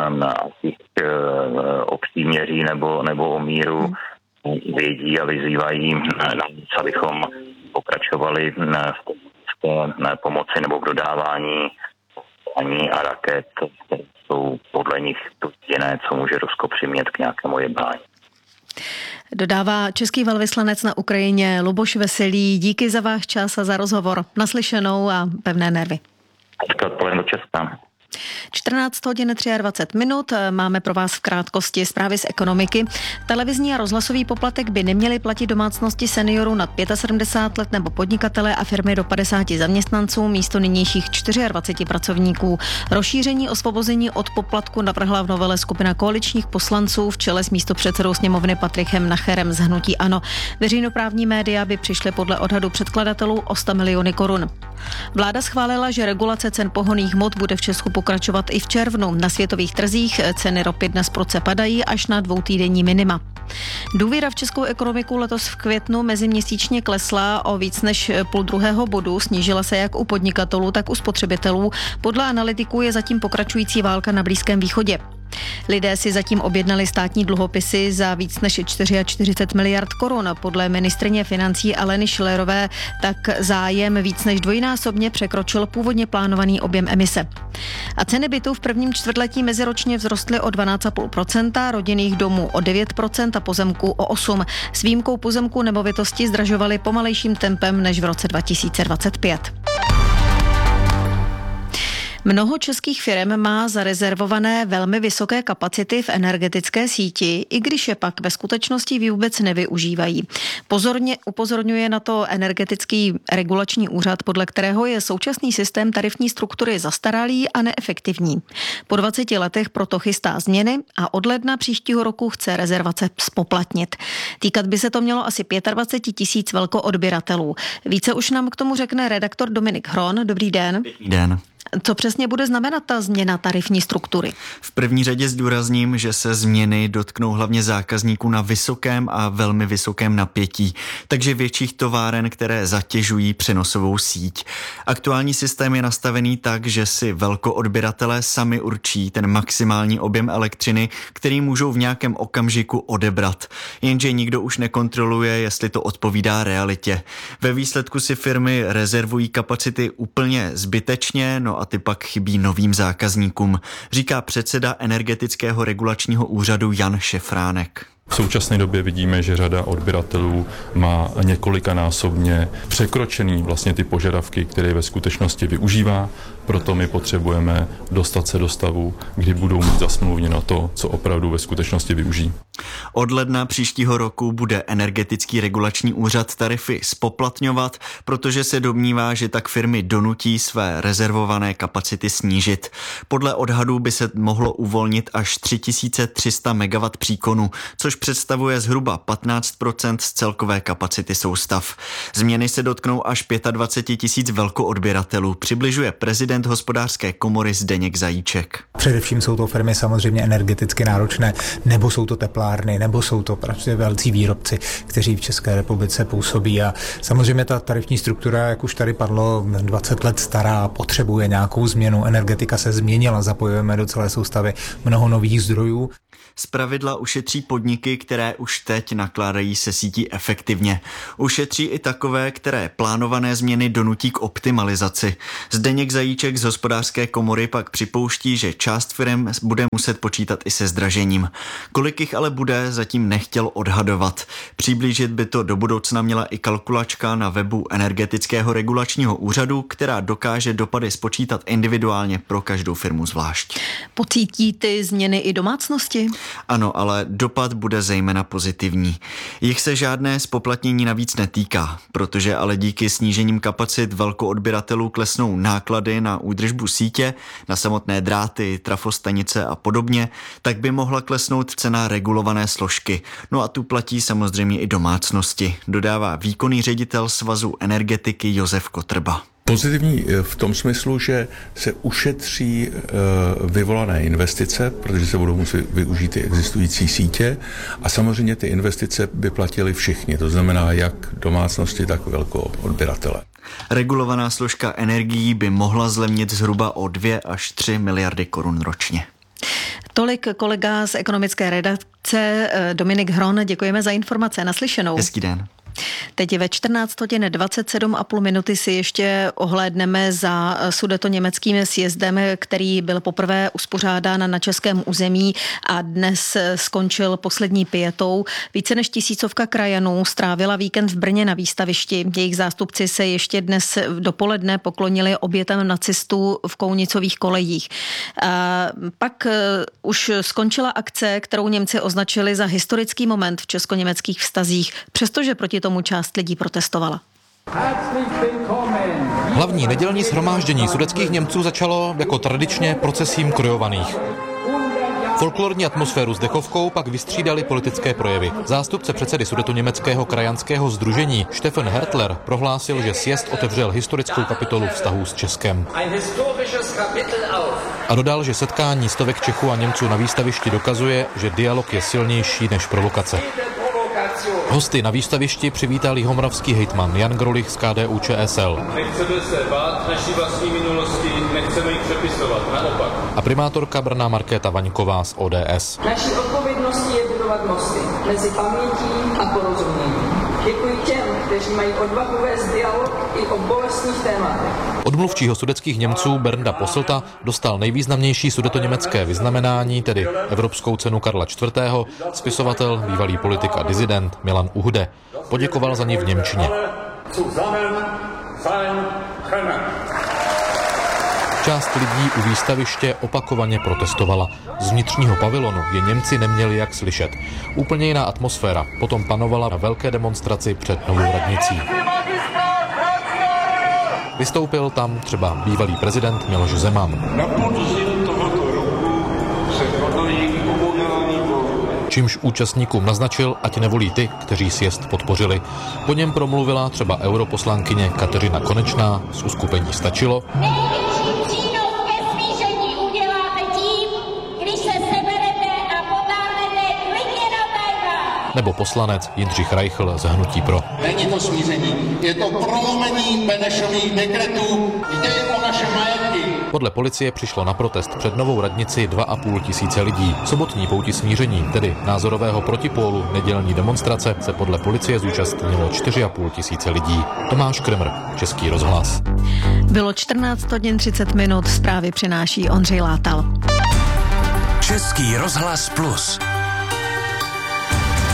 o příměří nebo, nebo o míru. Vědí a vyzývají nás, abychom pokračovali v pomoci nebo v dodávání ani a raket, které jsou podle nich to jediné, co může Rusko přimět k nějakému jednání. Dodává český velvyslanec na Ukrajině Luboš Veselý. Díky za váš čas a za rozhovor. Naslyšenou a pevné nervy. Hezké odpoledne do Česka. čtrnáct hodin dvacet tři minut. Máme pro vás v krátkosti zprávy z ekonomiky. Televizní a rozhlasový poplatek by neměly platit domácnosti seniorů nad sedmdesát pět let nebo podnikatele a firmy do padesáti zaměstnanců místo nynějších dvaceti čtyř pracovníků. Rozšíření osvobození od poplatku navrhla v novele skupina koaličních poslanců v čele s místopředsedou sněmovny Patrichem Nacherem z hnutí ANO. Veřejnoprávní média by přišly podle odhadu předkladatelů o sto miliony korun. Vláda schválila, že regulace cen pohonných hmot bude v Česku pokračovat i v červnu. Na světových trzích ceny ropy dnes prudce padají až na dvoutýdenní minima. Důvěra v českou ekonomiku letos v květnu meziměsíčně klesla o víc než půl druhého bodu, snížila se jak u podnikatelů, tak u spotřebitelů. Podle analytiků je zatím pokračující válka na Blízkém východě. Lidé si zatím objednali státní dluhopisy za víc než čtyřicet čtyři miliard korun. Podle ministryně financí Aleny Schillerové tak zájem víc než dvojnásobně překročil původně plánovaný objem emise. A ceny bytů v prvním čtvrtletí meziročně vzrostly o dvanáct celá pět procenta, rodinných domů o devět procent a pozemků o osm procent. S výjimkou pozemků nemovitosti zdražovaly pomalejším tempem než v roce dva tisíce dvacet pět. Mnoho českých firm má zarezervované velmi vysoké kapacity v energetické síti, i když je pak ve skutečnosti vůbec nevyužívají. Pozorně upozorňuje na to Energetický regulační úřad, podle kterého je současný systém tarifní struktury zastaralý a neefektivní. Po dvaceti letech proto chystá změny a od ledna příštího roku chce rezervace zpoplatnit. Týkat by se to mělo asi dvacet pět tisíc velkoodběratelů. Více už nám k tomu řekne redaktor Dominik Hron. Dobrý den. Dobrý den. Co přesně bude znamenat ta změna tarifní struktury? V první řadě zdůrazním, že se změny dotknou hlavně zákazníků na vysokém a velmi vysokém napětí, takže větších továren, které zatěžují přenosovou síť. Aktuální systém je nastavený tak, že si velkoodběratelé sami určí ten maximální objem elektřiny, který můžou v nějakém okamžiku odebrat. Jenže nikdo už nekontroluje, jestli to odpovídá realitě. Ve výsledku si firmy rezervují kapacity úplně zbytečně, no a ty pak chybí novým zákazníkům, říká předseda Energetického regulačního úřadu Jan Šefránek. V současné době vidíme, že řada odběratelů má několikanásobně překročený vlastně ty požadavky, které ve skutečnosti využívá. Proto my potřebujeme dostat se do stavu, kdy budou mít zasmluvněno to, co opravdu ve skutečnosti využijí. Od ledna příštího roku bude Energetický regulační úřad tarify spoplatňovat, protože se domnívá, že tak firmy donutí své rezervované kapacity snížit. Podle odhadů by se mohlo uvolnit až tři tisíce tři sta megawattů příkonu, což představuje zhruba patnáct procent z celkové kapacity soustav. Změny se dotknou až dvacet pět tisíc velkoodběratelů, přibližuje prezident Hospodářské komory Zdeněk Zajíček. Především jsou to firmy samozřejmě energeticky náročné, nebo jsou to teplárny, nebo jsou to prostě velcí výrobci, kteří v České republice působí. A samozřejmě ta tarifní struktura, jak už tady padlo, dvacet let stará, potřebuje nějakou změnu. Energetika se změnila, zapojujeme do celé soustavy mnoho nových zdrojů. Zpravidla ušetří podniky, které už teď nakládají se sítí efektivně. Ušetří i takové, které plánované změny donutí k optimalizaci. Zdeněk Zajíček z Hospodářské komory pak připouští, že část firem bude muset počítat i se zdražením. Kolik jich ale bude, zatím nechtěl odhadovat. Přiblížit by to do budoucna měla i kalkulačka na webu Energetického regulačního úřadu, která dokáže dopady spočítat individuálně pro každou firmu zvlášť. Pocítí ty změny i domácnosti? Ano, ale dopad bude zejména pozitivní. Jich se žádné spoplatnění navíc netýká, protože ale díky snížením kapacit velkoodběratelů klesnou náklady na údržbu sítě, na samotné dráty, trafostanice a podobně, tak by mohla klesnout cena regulované složky. No a tu platí samozřejmě i domácnosti, dodává výkonný ředitel Svazu energetiky Josef Kotrba. Pozitivní v tom smyslu, že se ušetří vyvolané investice, protože se budou muset využít ty existující sítě a samozřejmě ty investice by platily všichni, to znamená jak domácnosti, tak velkoodběratele. Regulovaná složka energií by mohla zlevnit zhruba o dvě až tři miliardy korun ročně. Tolik kolega z ekonomické redakce Dominik Hron, děkujeme za informace, naslyšenou. Hezký den. Teď je ve čtrnáct hodin dvacet sedm a půl minuty si ještě ohlédneme za sudetoněmeckým sjezdem, který byl poprvé uspořádán na českém území a dnes skončil poslední pietou. Více než tisícovka krajanů strávila víkend v Brně na výstavišti. Jejich zástupci se ještě dnes dopoledne poklonili obětem nacistů v Kounicových kolejích. A pak už skončila akce, kterou Němci označili za historický moment v česko-německých vztazích, přestože proti tomu část lidí protestovala. Hlavní nedělní shromáždění sudetských Němců začalo jako tradičně procesím krojovaných. Folklorní atmosféru s dechovkou pak vystřídali politické projevy. Zástupce předsedy sudetoněmeckého krajanského sdružení Stefan Hertler prohlásil, že sjezd otevřel historickou kapitolu vztahů s Českem. A dodal, že setkání stovek Čechů a Němců na výstavišti dokazuje, že dialog je silnější než provokace. Hosty na výstavišti přivítal jihomoravský hejtman Jan Grolich z K D U Č S L. Nechceme se bát naší vlastní minulosti, nechceme ji přepisovat, naopak. A primátorka Brna Markéta Vaňková z O D S. Naší odpovědností je budovat mosty mezi pamětí a porozuměním. Děkuji těm, kteří mají odvahu vést dialog i o bolestných tématech. Od mluvčího sudetských Němců Bernda Posselta dostal nejvýznamnější sudetoněmecké vyznamenání, tedy Evropskou cenu Karla čtvrtého, spisovatel, bývalý politik a dizident Milan Uhde. Poděkoval za ní v němčině. Část lidí u výstaviště opakovaně protestovala. Z vnitřního pavilonu je Němci neměli jak slyšet. Úplně jiná atmosféra potom panovala na velké demonstraci před Novou radnicí. Vystoupil tam třeba bývalý prezident Miloš Zeman. Na podzim tohoto roku se konají komunální volby. Čímž účastníkům naznačil, ať nevolí ty, kteří sjezd podpořili. Po něm promluvila třeba europoslankyně Kateřina Konečná z uskupení Stačilo. Nebo poslanec Jindřich Reichl z Hnutí Pro. Není to smíření, je to prolomení Benešových dekretů, jde o naše majetky. Podle policie přišlo na protest před Novou radnici dva a půl tisíce lidí. Sobotní pouti smíření, tedy názorového protipólu nedělní demonstrace, se podle policie zúčastnilo čtyři a půl tisíce lidí. Tomáš Kremr, Český rozhlas. Bylo čtrnáct hodin třicet minut, zprávy přináší Ondřej Látal. Český rozhlas plus.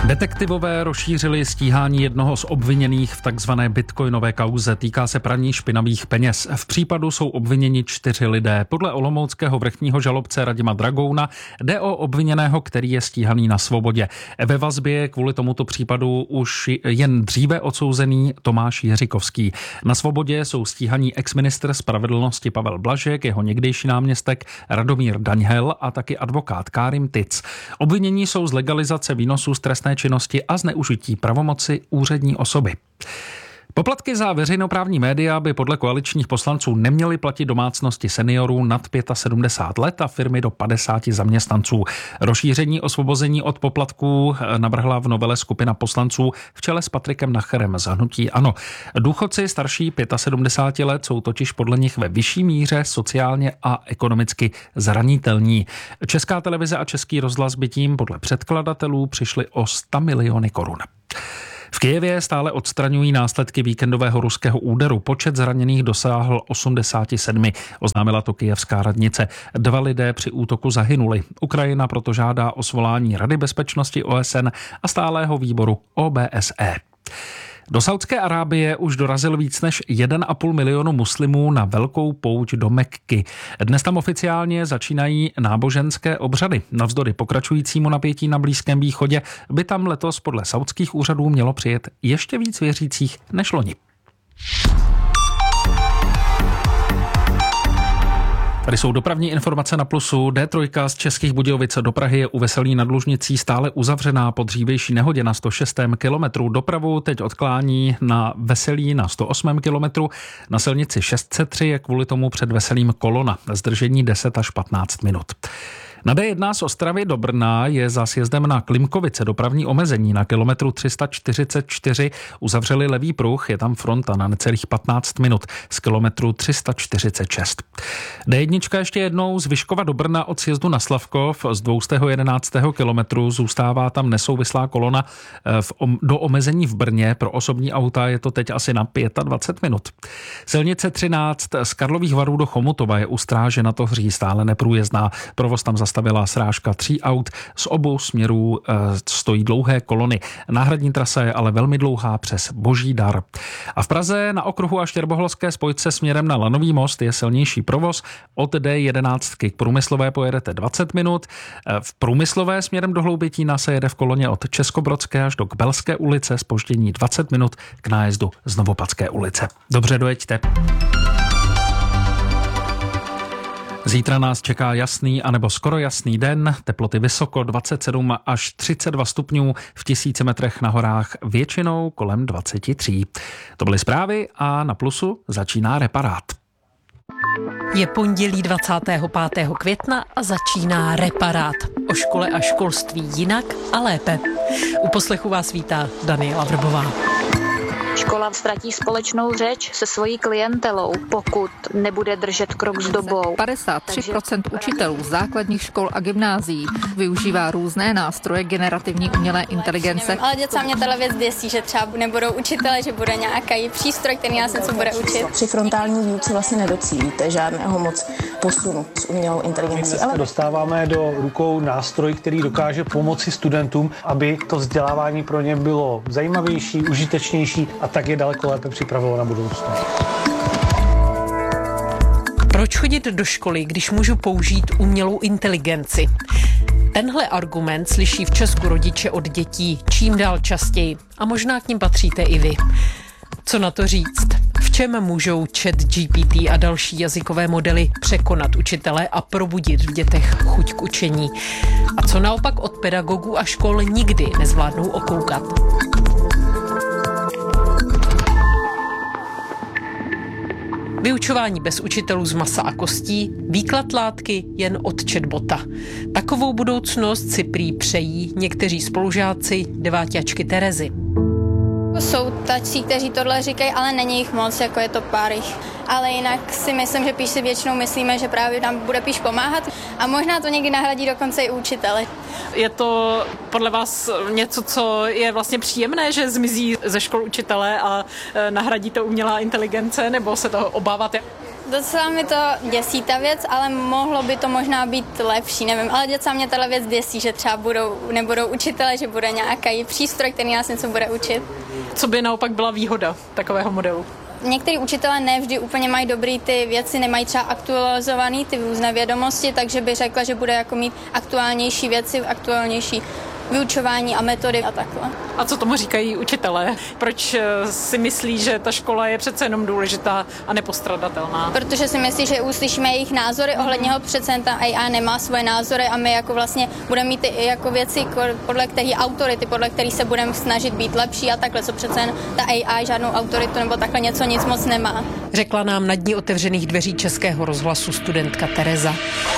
Detektivové rozšířili stíhání jednoho z obviněných v takzvané bitcoinové kauze. Týká se praní špinavých peněz. V případu jsou obviněni čtyři lidé. Podle olomouckého vrchního žalobce Radima Dragouna jde o obviněného, který je stíhaný na svobodě. Ve vazbě kvůli tomuto případu už jen dříve odsouzený Tomáš Jiřikovský. Na svobodě jsou stíhaní exministr spravedlnosti Pavel Blažek, jeho někdejší náměstek Radomír Daňhel a taky advokát Kárim Tic. Obvinění jsou z legalizace výnosů z trestné činnosti a zneužití pravomoci úřední osoby. Poplatky za veřejnoprávní média by podle koaličních poslanců neměly platit domácnosti seniorů nad sedmdesát pět let a firmy do padesáti zaměstnanců. Rozšíření osvobození od poplatků navrhla v novele skupina poslanců v čele s Patrikem Nacherem z hnutí ANO. Důchodci starší sedmdesáti pěti let jsou totiž podle nich ve vyšší míře sociálně a ekonomicky zranitelní. Česká televize a Český rozhlas by tím podle předkladatelů přišli o sto miliony korun. V Kyjevě stále odstraňují následky víkendového ruského úderu. Počet zraněných dosáhl osmdesát sedm, oznámila to kyjevská radnice. Dva lidé při útoku zahynuli. Ukrajina proto žádá o svolání Rady bezpečnosti O S N a stálého výboru O B S E. Do Saudské Arábie už dorazil víc než jeden a půl milionu muslimů na velkou pouť do Mekky. Dnes tam oficiálně začínají náboženské obřady. Navzdory pokračujícímu napětí na Blízkém východě by tam letos podle saudských úřadů mělo přijet ještě víc věřících než loni. Tady jsou dopravní informace na Plusu. D tři z Českých Budějovic do Prahy je u Veselí nad Lužnicí stále uzavřená po dřívější nehodě na sto šestém kilometru. Dopravu teď odklání na Veselí na sto osmém kilometru. Na silnici šest set tři je kvůli tomu před Veselím kolona. Zdržení deset až patnáct minut. Na D jedna z Ostravy do Brna je za sjezdem na Klimkovice dopravní omezení. Na kilometru tři sta čtyřicet čtyři uzavřeli levý pruh, je tam fronta na necelých patnáct minut z kilometru tři sta čtyřicet šest. D jedna ještě jednou z Vyškova do Brna od sjezdu na Slavkov z dvě stě jedenáct kilometrů zůstává tam nesouvislá kolona v, do omezení v Brně. Pro osobní auta je to teď asi na dvacet pět minut. Silnice třináct z Karlových Varů do Chomutova je u Stráže na Tohří stále neprůjezdná. Provoz tam zastavila srážka tří aut. Z obou směrů e, stojí dlouhé kolony. Náhradní trasa je ale velmi dlouhá přes Boží Dar. A v Praze na okruhu a Štěrboholské spojce směrem na Lanový most je silnější provoz. Od D jedenáct k Průmyslové pojedete dvacet minut. V Průmyslové směrem do Hloubětína se jede v koloně od Českobrodské až do Kbelské ulice, zpoždění dvacet minut k nájezdu z Novopadské ulice. Dobře, dojeďte. Zítra nás čeká jasný anebo skoro jasný den, teploty vysoko dvacet sedm až třicet dva stupňů, v tisíci metrech na horách většinou kolem dvacet tři. To byly zprávy a na Plusu začíná Reparát. Je pondělí dvacátého pátého května a začíná Reparát. O škole a školství jinak a lépe. U poslechu vás vítá Daniela Vrbová. Škola ztratí společnou řeč se svojí klientelou, pokud nebude držet krok s dobou. padesát tři procent učitelů základních škol a gymnázií využívá různé nástroje generativní umělé inteligence. Ale děcka mě tato věc děsí, že třeba nebudou učitele, že bude nějaký přístroj, který nás něco bude učit. Při frontální výuce vlastně nedocílíte žádného moc posunu s umělou inteligencí. Ale dostáváme do rukou nástroj, který dokáže pomoci studentům, aby to vzdělávání pro ně bylo zajímavější, užitečnější a tak je daleko lépe připravilo na budoucnost. Proč chodit do školy, když můžu použít umělou inteligenci? Tenhle argument slyší v Česku rodiče od dětí čím dál častěji a možná k nim patříte i vy. Co na to říct? V čem můžou ChatGPT a další jazykové modely překonat učitele a probudit v dětech chuť k učení? A co naopak od pedagogů a škol nikdy nezvládnou okoukat? Vyučování bez učitelů z masa a kostí, výklad látky jen od chatbota. Takovou budoucnost si prý přejí někteří spolužáci deváťačky Terezy. Jsou tací, kteří tohle říkají, ale není jich moc, jako je to pár jich. Ale jinak si myslím, že píš si většinou myslíme, že právě nám bude píš pomáhat a možná to někdy nahradí dokonce i učitele. Je to podle vás něco, co je vlastně příjemné, že zmizí ze škol učitele a nahradí to umělá inteligence, nebo se toho obáváte? Docela mi to děsí ta věc, ale mohlo by to možná být lepší, nevím. Ale docela mě tahle věc děsí, že třeba budou, nebudou učitele, že bude nějaký přístroj, který nás něco bude učit. Co by naopak byla výhoda takového modelu? Některý učitelé ne vždy úplně mají dobrý ty věci, nemají třeba aktualizovaný ty různé vědomosti, takže by řekla, že bude jako mít aktuálnější věci, aktuálnější vyučování a metody a takhle. A co tomu říkají učitelé? Proč si myslí, že ta škola je přece jenom důležitá a nepostradatelná? Protože si myslí, že uslyšíme jejich názory ohledně ho, přece ta A I nemá svoje názory a my jako vlastně budeme mít ty jako věci, podle kterých autority, podle kterých se budeme snažit být lepší a takhle, co přece ta A I žádnou autoritu nebo takhle něco nic moc nemá. Řekla nám na dní otevřených dveří Českého rozhlasu studentka Tereza.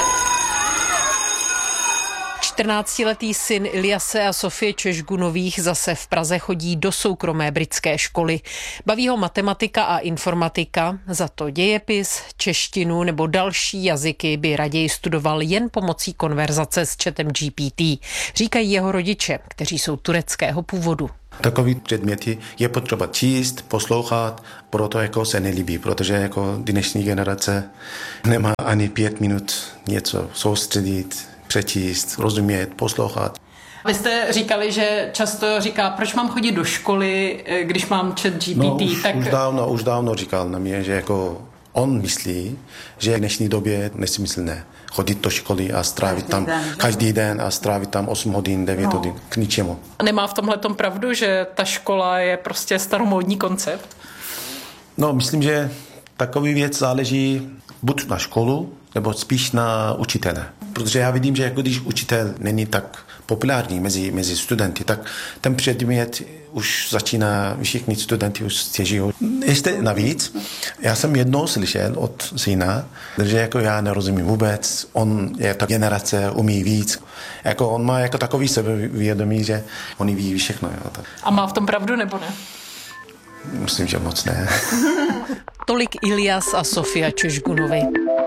čtrnáctiletý syn Iliase a Sofie Čežgunových zase v Praze chodí do soukromé britské školy. Baví ho matematika a informatika, za to dějepis, češtinu nebo další jazyky by raději studoval jen pomocí konverzace s chatem G P T, říkají jeho rodiče, kteří jsou tureckého původu. Takový předměty je potřeba číst, poslouchat, proto jako se nelíbí, protože jako dnešní generace nemá ani pět minut něco soustředit, přečíst, rozumět, poslouchat. Vy jste říkali, že často říká, proč mám chodit do školy, když mám chat G P T. No, už, tak... už, dávno, už dávno říkal na mě, že jako on myslí, že v dnešní době nesmyslné chodit do školy a strávit každý tam den, každý den a strávit tam osm hodin, devět no. hodin, k ničemu. Nemá v tomhletom pravdu, že ta škola je prostě staromódní koncept? No, myslím, že takový věc záleží buď na školu, nebo spíš na učitele. Protože já vidím, že jako když učitel není tak populární mezi, mezi studenty, tak ten předmět už začíná, všichni studenti už stěží. Ještě navíc, já jsem jednou slyšel od syna, že jako já nerozumím vůbec, on je ta generace, umí víc. Jako on má jako takový sebevědomí, že on ví všechno. Jo. A má v tom pravdu nebo ne? Myslím, že moc ne. Tolik Ilias a Sofia Čežgunovi.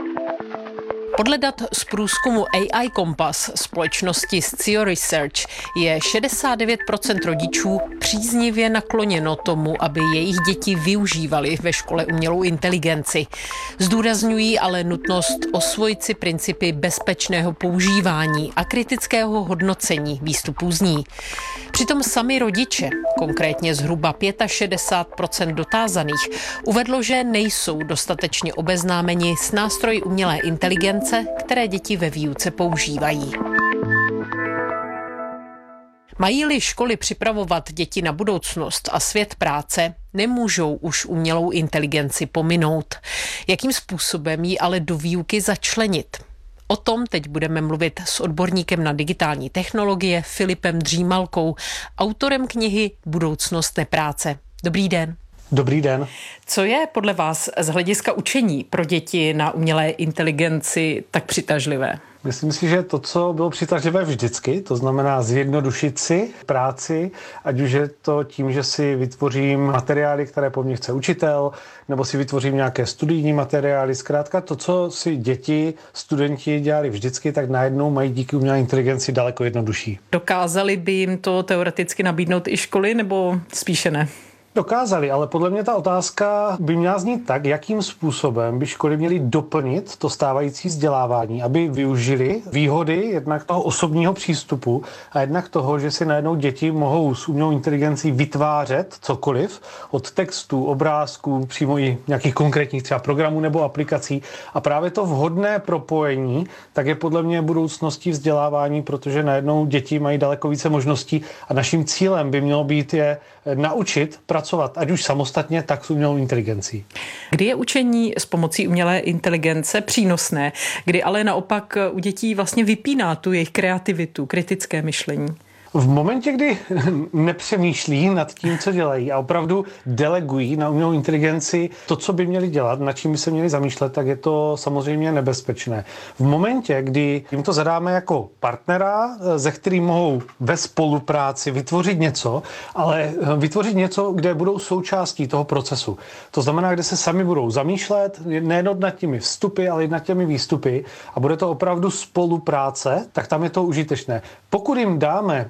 Podle dat z průzkumu A I Kompas společnosti Scio Research je šedesát devět procent rodičů příznivě nakloněno tomu, aby jejich děti využívaly ve škole umělou inteligenci. Zdůrazňují ale nutnost osvojit si principy bezpečného používání a kritického hodnocení výstupů z ní. Přitom sami rodiče, konkrétně zhruba šedesát pět procent dotázaných, uvedlo, že nejsou dostatečně obeznámeni s nástroji umělé inteligence, které děti ve výuce používají. Mají-li školy připravovat děti na budoucnost a svět práce, nemůžou už umělou inteligenci pominout. Jakým způsobem ji ale do výuky začlenit? O tom teď budeme mluvit s odborníkem na digitální technologie Filipem Dřímalkou, autorem knihy Budoucnost nepráce. Dobrý den. Dobrý den. Co je podle vás z hlediska učení pro děti na umělé inteligenci tak přitažlivé? Myslím si, že to, co bylo přitažlivé vždycky, to znamená zjednodušit si práci, ať už je to tím, že si vytvořím materiály, které po mně chce učitel, nebo si vytvořím nějaké studijní materiály. Zkrátka to, co si děti, studenti dělali vždycky, tak najednou mají díky umělé inteligenci daleko jednodušší. Dokázali by jim to teoreticky nabídnout i školy, nebo spíše ne? Dokázali, ale podle mě ta otázka by měla znít tak, jakým způsobem by školy měly doplnit to stávající vzdělávání, aby využili výhody jednak toho osobního přístupu a jednak toho, že si najednou děti mohou s umělou inteligencí vytvářet cokoliv od textů, obrázků, přímo i nějakých konkrétních třeba programů nebo aplikací. A právě to vhodné propojení tak je podle mě budoucností vzdělávání, protože najednou děti mají daleko více možností a naším cílem by mělo být je naučit pracovat, ať už samostatně, tak s umělou inteligencí. Kdy je učení s pomocí umělé inteligence přínosné, kdy ale naopak u dětí vlastně vypíná tu jejich kreativitu, kritické myšlení? V momentě, kdy nepřemýšlí nad tím, co dělají a opravdu delegují na umělou inteligenci to, co by měli dělat, nad čím by se měli zamýšlet, tak je to samozřejmě nebezpečné. V momentě, kdy jim to zadáme jako partnera, ze kterým mohou ve spolupráci vytvořit něco, ale vytvořit něco, kde budou součástí toho procesu. To znamená, kde se sami budou zamýšlet, nejen nad těmi vstupy, ale i nad těmi výstupy a bude to opravdu spolupráce, tak tam je to užitečné. Pokud jim dáme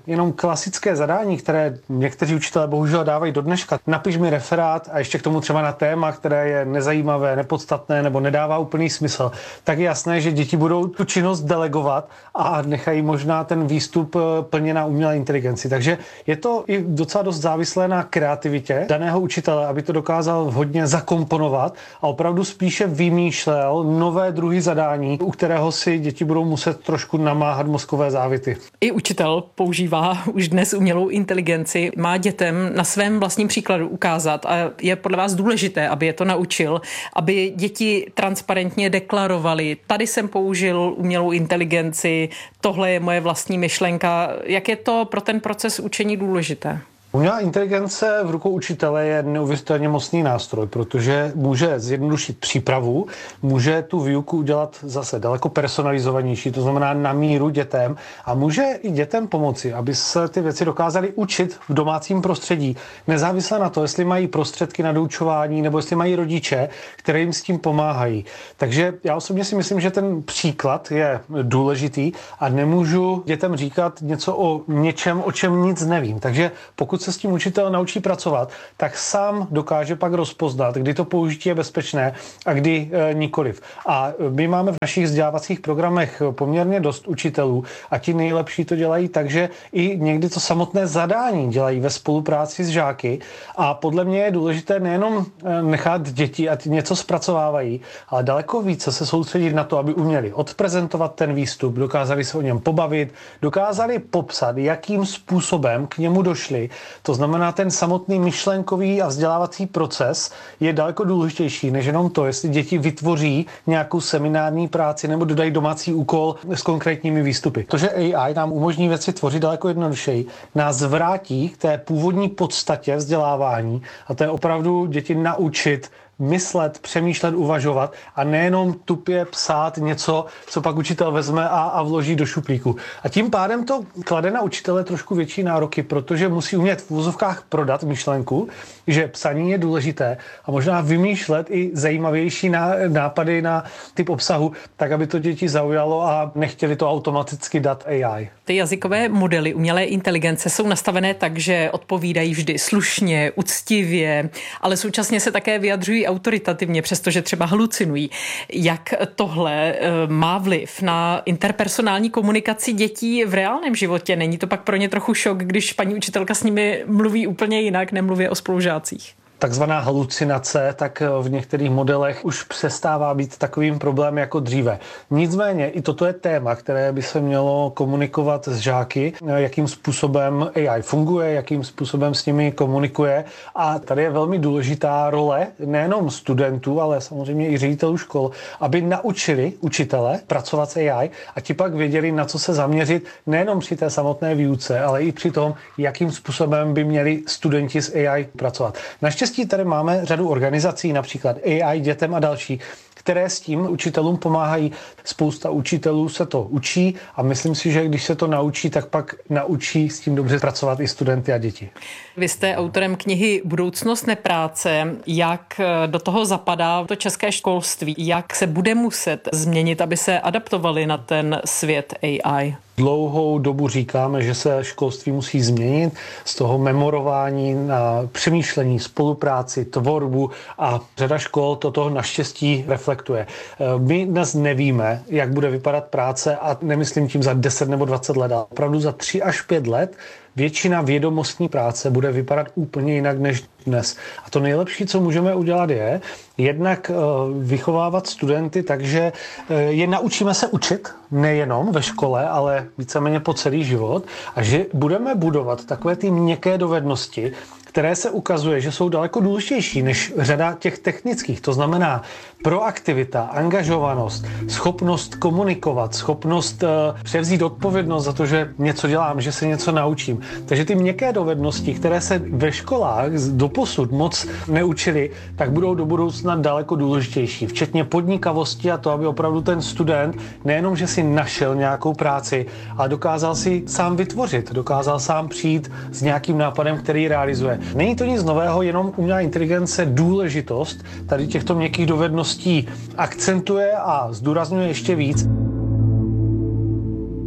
jenom klasické zadání, které někteří učitelé bohužel dávají do dneška. Napiš mi referát a ještě k tomu třeba na téma, které je nezajímavé, nepodstatné nebo nedává úplný smysl, tak je jasné, že děti budou tu činnost delegovat a nechají možná ten výstup plně na umělé inteligenci. Takže je to i docela dost závislé na kreativitě daného učitele, aby to dokázal vhodně zakomponovat a opravdu spíše vymýšlel nové druhy zadání, u kterého si děti budou muset trošku namáhat mozkové závity. I učitel používá už dnes umělou inteligenci, má dětem na svém vlastním příkladu ukázat a je podle vás důležité, aby je to naučil, aby děti transparentně deklarovaly, tady jsem použil umělou inteligenci, tohle je moje vlastní myšlenka. Jak je to pro ten proces učení důležité? Umělá inteligence v rukou učitele je neuvěřitelně mocný nástroj, protože může zjednodušit přípravu, může tu výuku udělat zase daleko personalizovanější, to znamená na míru dětem a může i dětem pomoci, aby se ty věci dokázali učit v domácím prostředí, nezávisle na to, jestli mají prostředky na doučování nebo jestli mají rodiče, které jim s tím pomáhají. Takže já osobně si myslím, že ten příklad je důležitý a nemůžu dětem říkat něco o něčem, o čem nic nevím. Takže pokud se s tím učitel naučí pracovat, tak sám dokáže pak rozpoznat, kdy to použití je bezpečné a kdy e, nikoliv. A my máme v našich vzdělávacích programech poměrně dost učitelů a ti nejlepší to dělají tak, že i někdy to samotné zadání dělají ve spolupráci s žáky a podle mě je důležité nejenom nechat děti, ať něco zpracovávají, ale daleko více se soustředit na to, aby uměli odprezentovat ten výstup, dokázali se o něm pobavit, dokázali popsat, jakým způsobem k němu došli. To znamená, ten samotný myšlenkový a vzdělávací proces je daleko důležitější, než jenom to, jestli děti vytvoří nějakou seminární práci nebo dodají domácí úkol s konkrétními výstupy. To, že A I nám umožní věci tvořit daleko jednodušeji, nás vrátí k té původní podstatě vzdělávání a to je opravdu děti naučit myslet, přemýšlet, uvažovat a nejenom tupě psát něco, co pak učitel vezme a, a vloží do šuplíku. A tím pádem to klade na učitele trošku větší nároky, protože musí umět v úzovkách prodat myšlenku, že psaní je důležité a možná vymýšlet i zajímavější nápady na typ obsahu, tak aby to děti zaujalo a nechtěli to automaticky dát A I. Ty jazykové modely umělé inteligence jsou nastavené tak, že odpovídají vždy slušně, uctivě, ale současně se také vyjadřují autoritativně, přestože třeba halucinují. Jak tohle má vliv na interpersonální komunikaci dětí v reálném životě? Není to pak pro ně trochu šok, když paní učitelka s nimi mluví úplně jinak, nemluví o spolužácích? Takzvaná halucinace, tak v některých modelech už přestává být takovým problémem jako dříve. Nicméně i toto je téma, které by se mělo komunikovat s žáky, jakým způsobem A I funguje, jakým způsobem s nimi komunikuje a tady je velmi důležitá role nejenom studentů, ale samozřejmě i ředitelů škol, aby naučili učitele pracovat s A I a ti pak věděli, na co se zaměřit nejenom při té samotné výuce, ale i při tom, jakým způsobem by měli studenti s A I pracovat. Naštěstí tady máme řadu organizací, například A I dětem a další, které s tím učitelům pomáhají. Spousta učitelů se to učí a myslím si, že když se to naučí, tak pak naučí s tím dobře pracovat i studenty a děti. Vy jste autorem knihy Budoucnost nepráce. Jak do toho zapadá to české školství? Jak se bude muset změnit, aby se adaptovali na ten svět A I? Dlouhou dobu říkáme, že se školství musí změnit z toho memorování na přemýšlení, spolupráci, tvorbu a řada škol toto naštěstí reflektuje. My dnes nevíme, jak bude vypadat práce a nemyslím tím za deset nebo dvacet let, ale opravdu za tři až pět let většina vědomostní práce bude vypadat úplně jinak než dnes. A to nejlepší, co můžeme udělat, je jednak vychovávat studenty tak, že je naučíme se učit, nejenom ve škole, ale víceméně po celý život a že budeme budovat takové ty měkké dovednosti, které se ukazuje, že jsou daleko důležitější než řada těch technických. To znamená proaktivita, angažovanost, schopnost komunikovat, schopnost uh, převzít odpovědnost za to, že něco dělám, že se něco naučím. Takže ty měkké dovednosti, které se ve školách doposud moc neučili, tak budou do budoucna daleko důležitější. Včetně podnikavosti a to, aby opravdu ten student nejenom, že si našel nějakou práci, ale dokázal si sám vytvořit, dokázal sám přijít s nějakým nápadem, který realizuje. Není to nic nového, jenom umělá inteligence důležitost tady těchto měkkých dovedností akcentuje a zdůrazňuje ještě víc.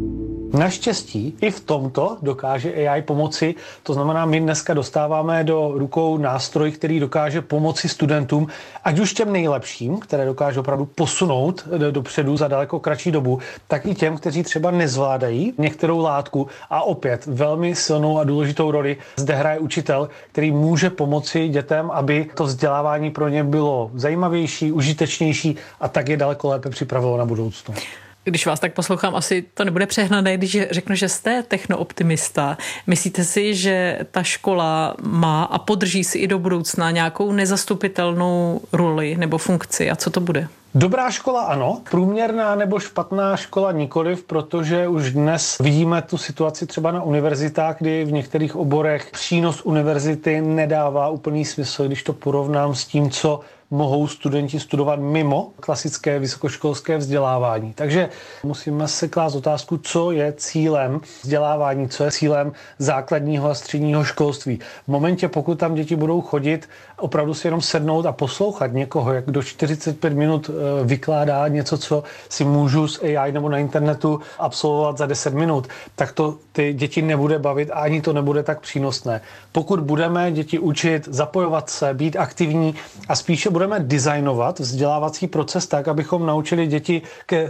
Naštěstí i v tomto dokáže A I pomoci, to znamená, my dneska dostáváme do rukou nástroj, který dokáže pomoci studentům, ať už těm nejlepším, které dokáže opravdu posunout dopředu za daleko kratší dobu, tak i těm, kteří třeba nezvládají některou látku. A opět velmi silnou a důležitou roli zde hraje učitel, který může pomoci dětem, aby to vzdělávání pro ně bylo zajímavější, užitečnější a tak je daleko lépe připravilo na budoucnu. Když vás tak poslouchám, asi to nebude přehnané, když řeknu, že jste technooptimista. Myslíte si, že ta škola má a podrží si i do budoucna nějakou nezastupitelnou roli nebo funkci? A co to bude? Dobrá škola ano, průměrná nebo špatná škola nikoliv, protože už dnes vidíme tu situaci třeba na univerzitách, kdy v některých oborech přínos univerzity nedává úplný smysl, když to porovnám s tím, co mohou studenti studovat mimo klasické vysokoškolské vzdělávání. Takže musíme se klást otázku, co je cílem vzdělávání, co je cílem základního a středního školství. V momentě, pokud tam děti budou chodit, opravdu si jenom sednout a poslouchat někoho, jak do čtyřicet pět minut vykládá něco, co si můžu z A I nebo na internetu absolvovat za deset minut, tak to ty děti nebude bavit a ani to nebude tak přínosné. Pokud budeme děti učit zapojovat se, být aktivní a spíše budeme designovat vzdělávací proces tak, abychom naučili děti ke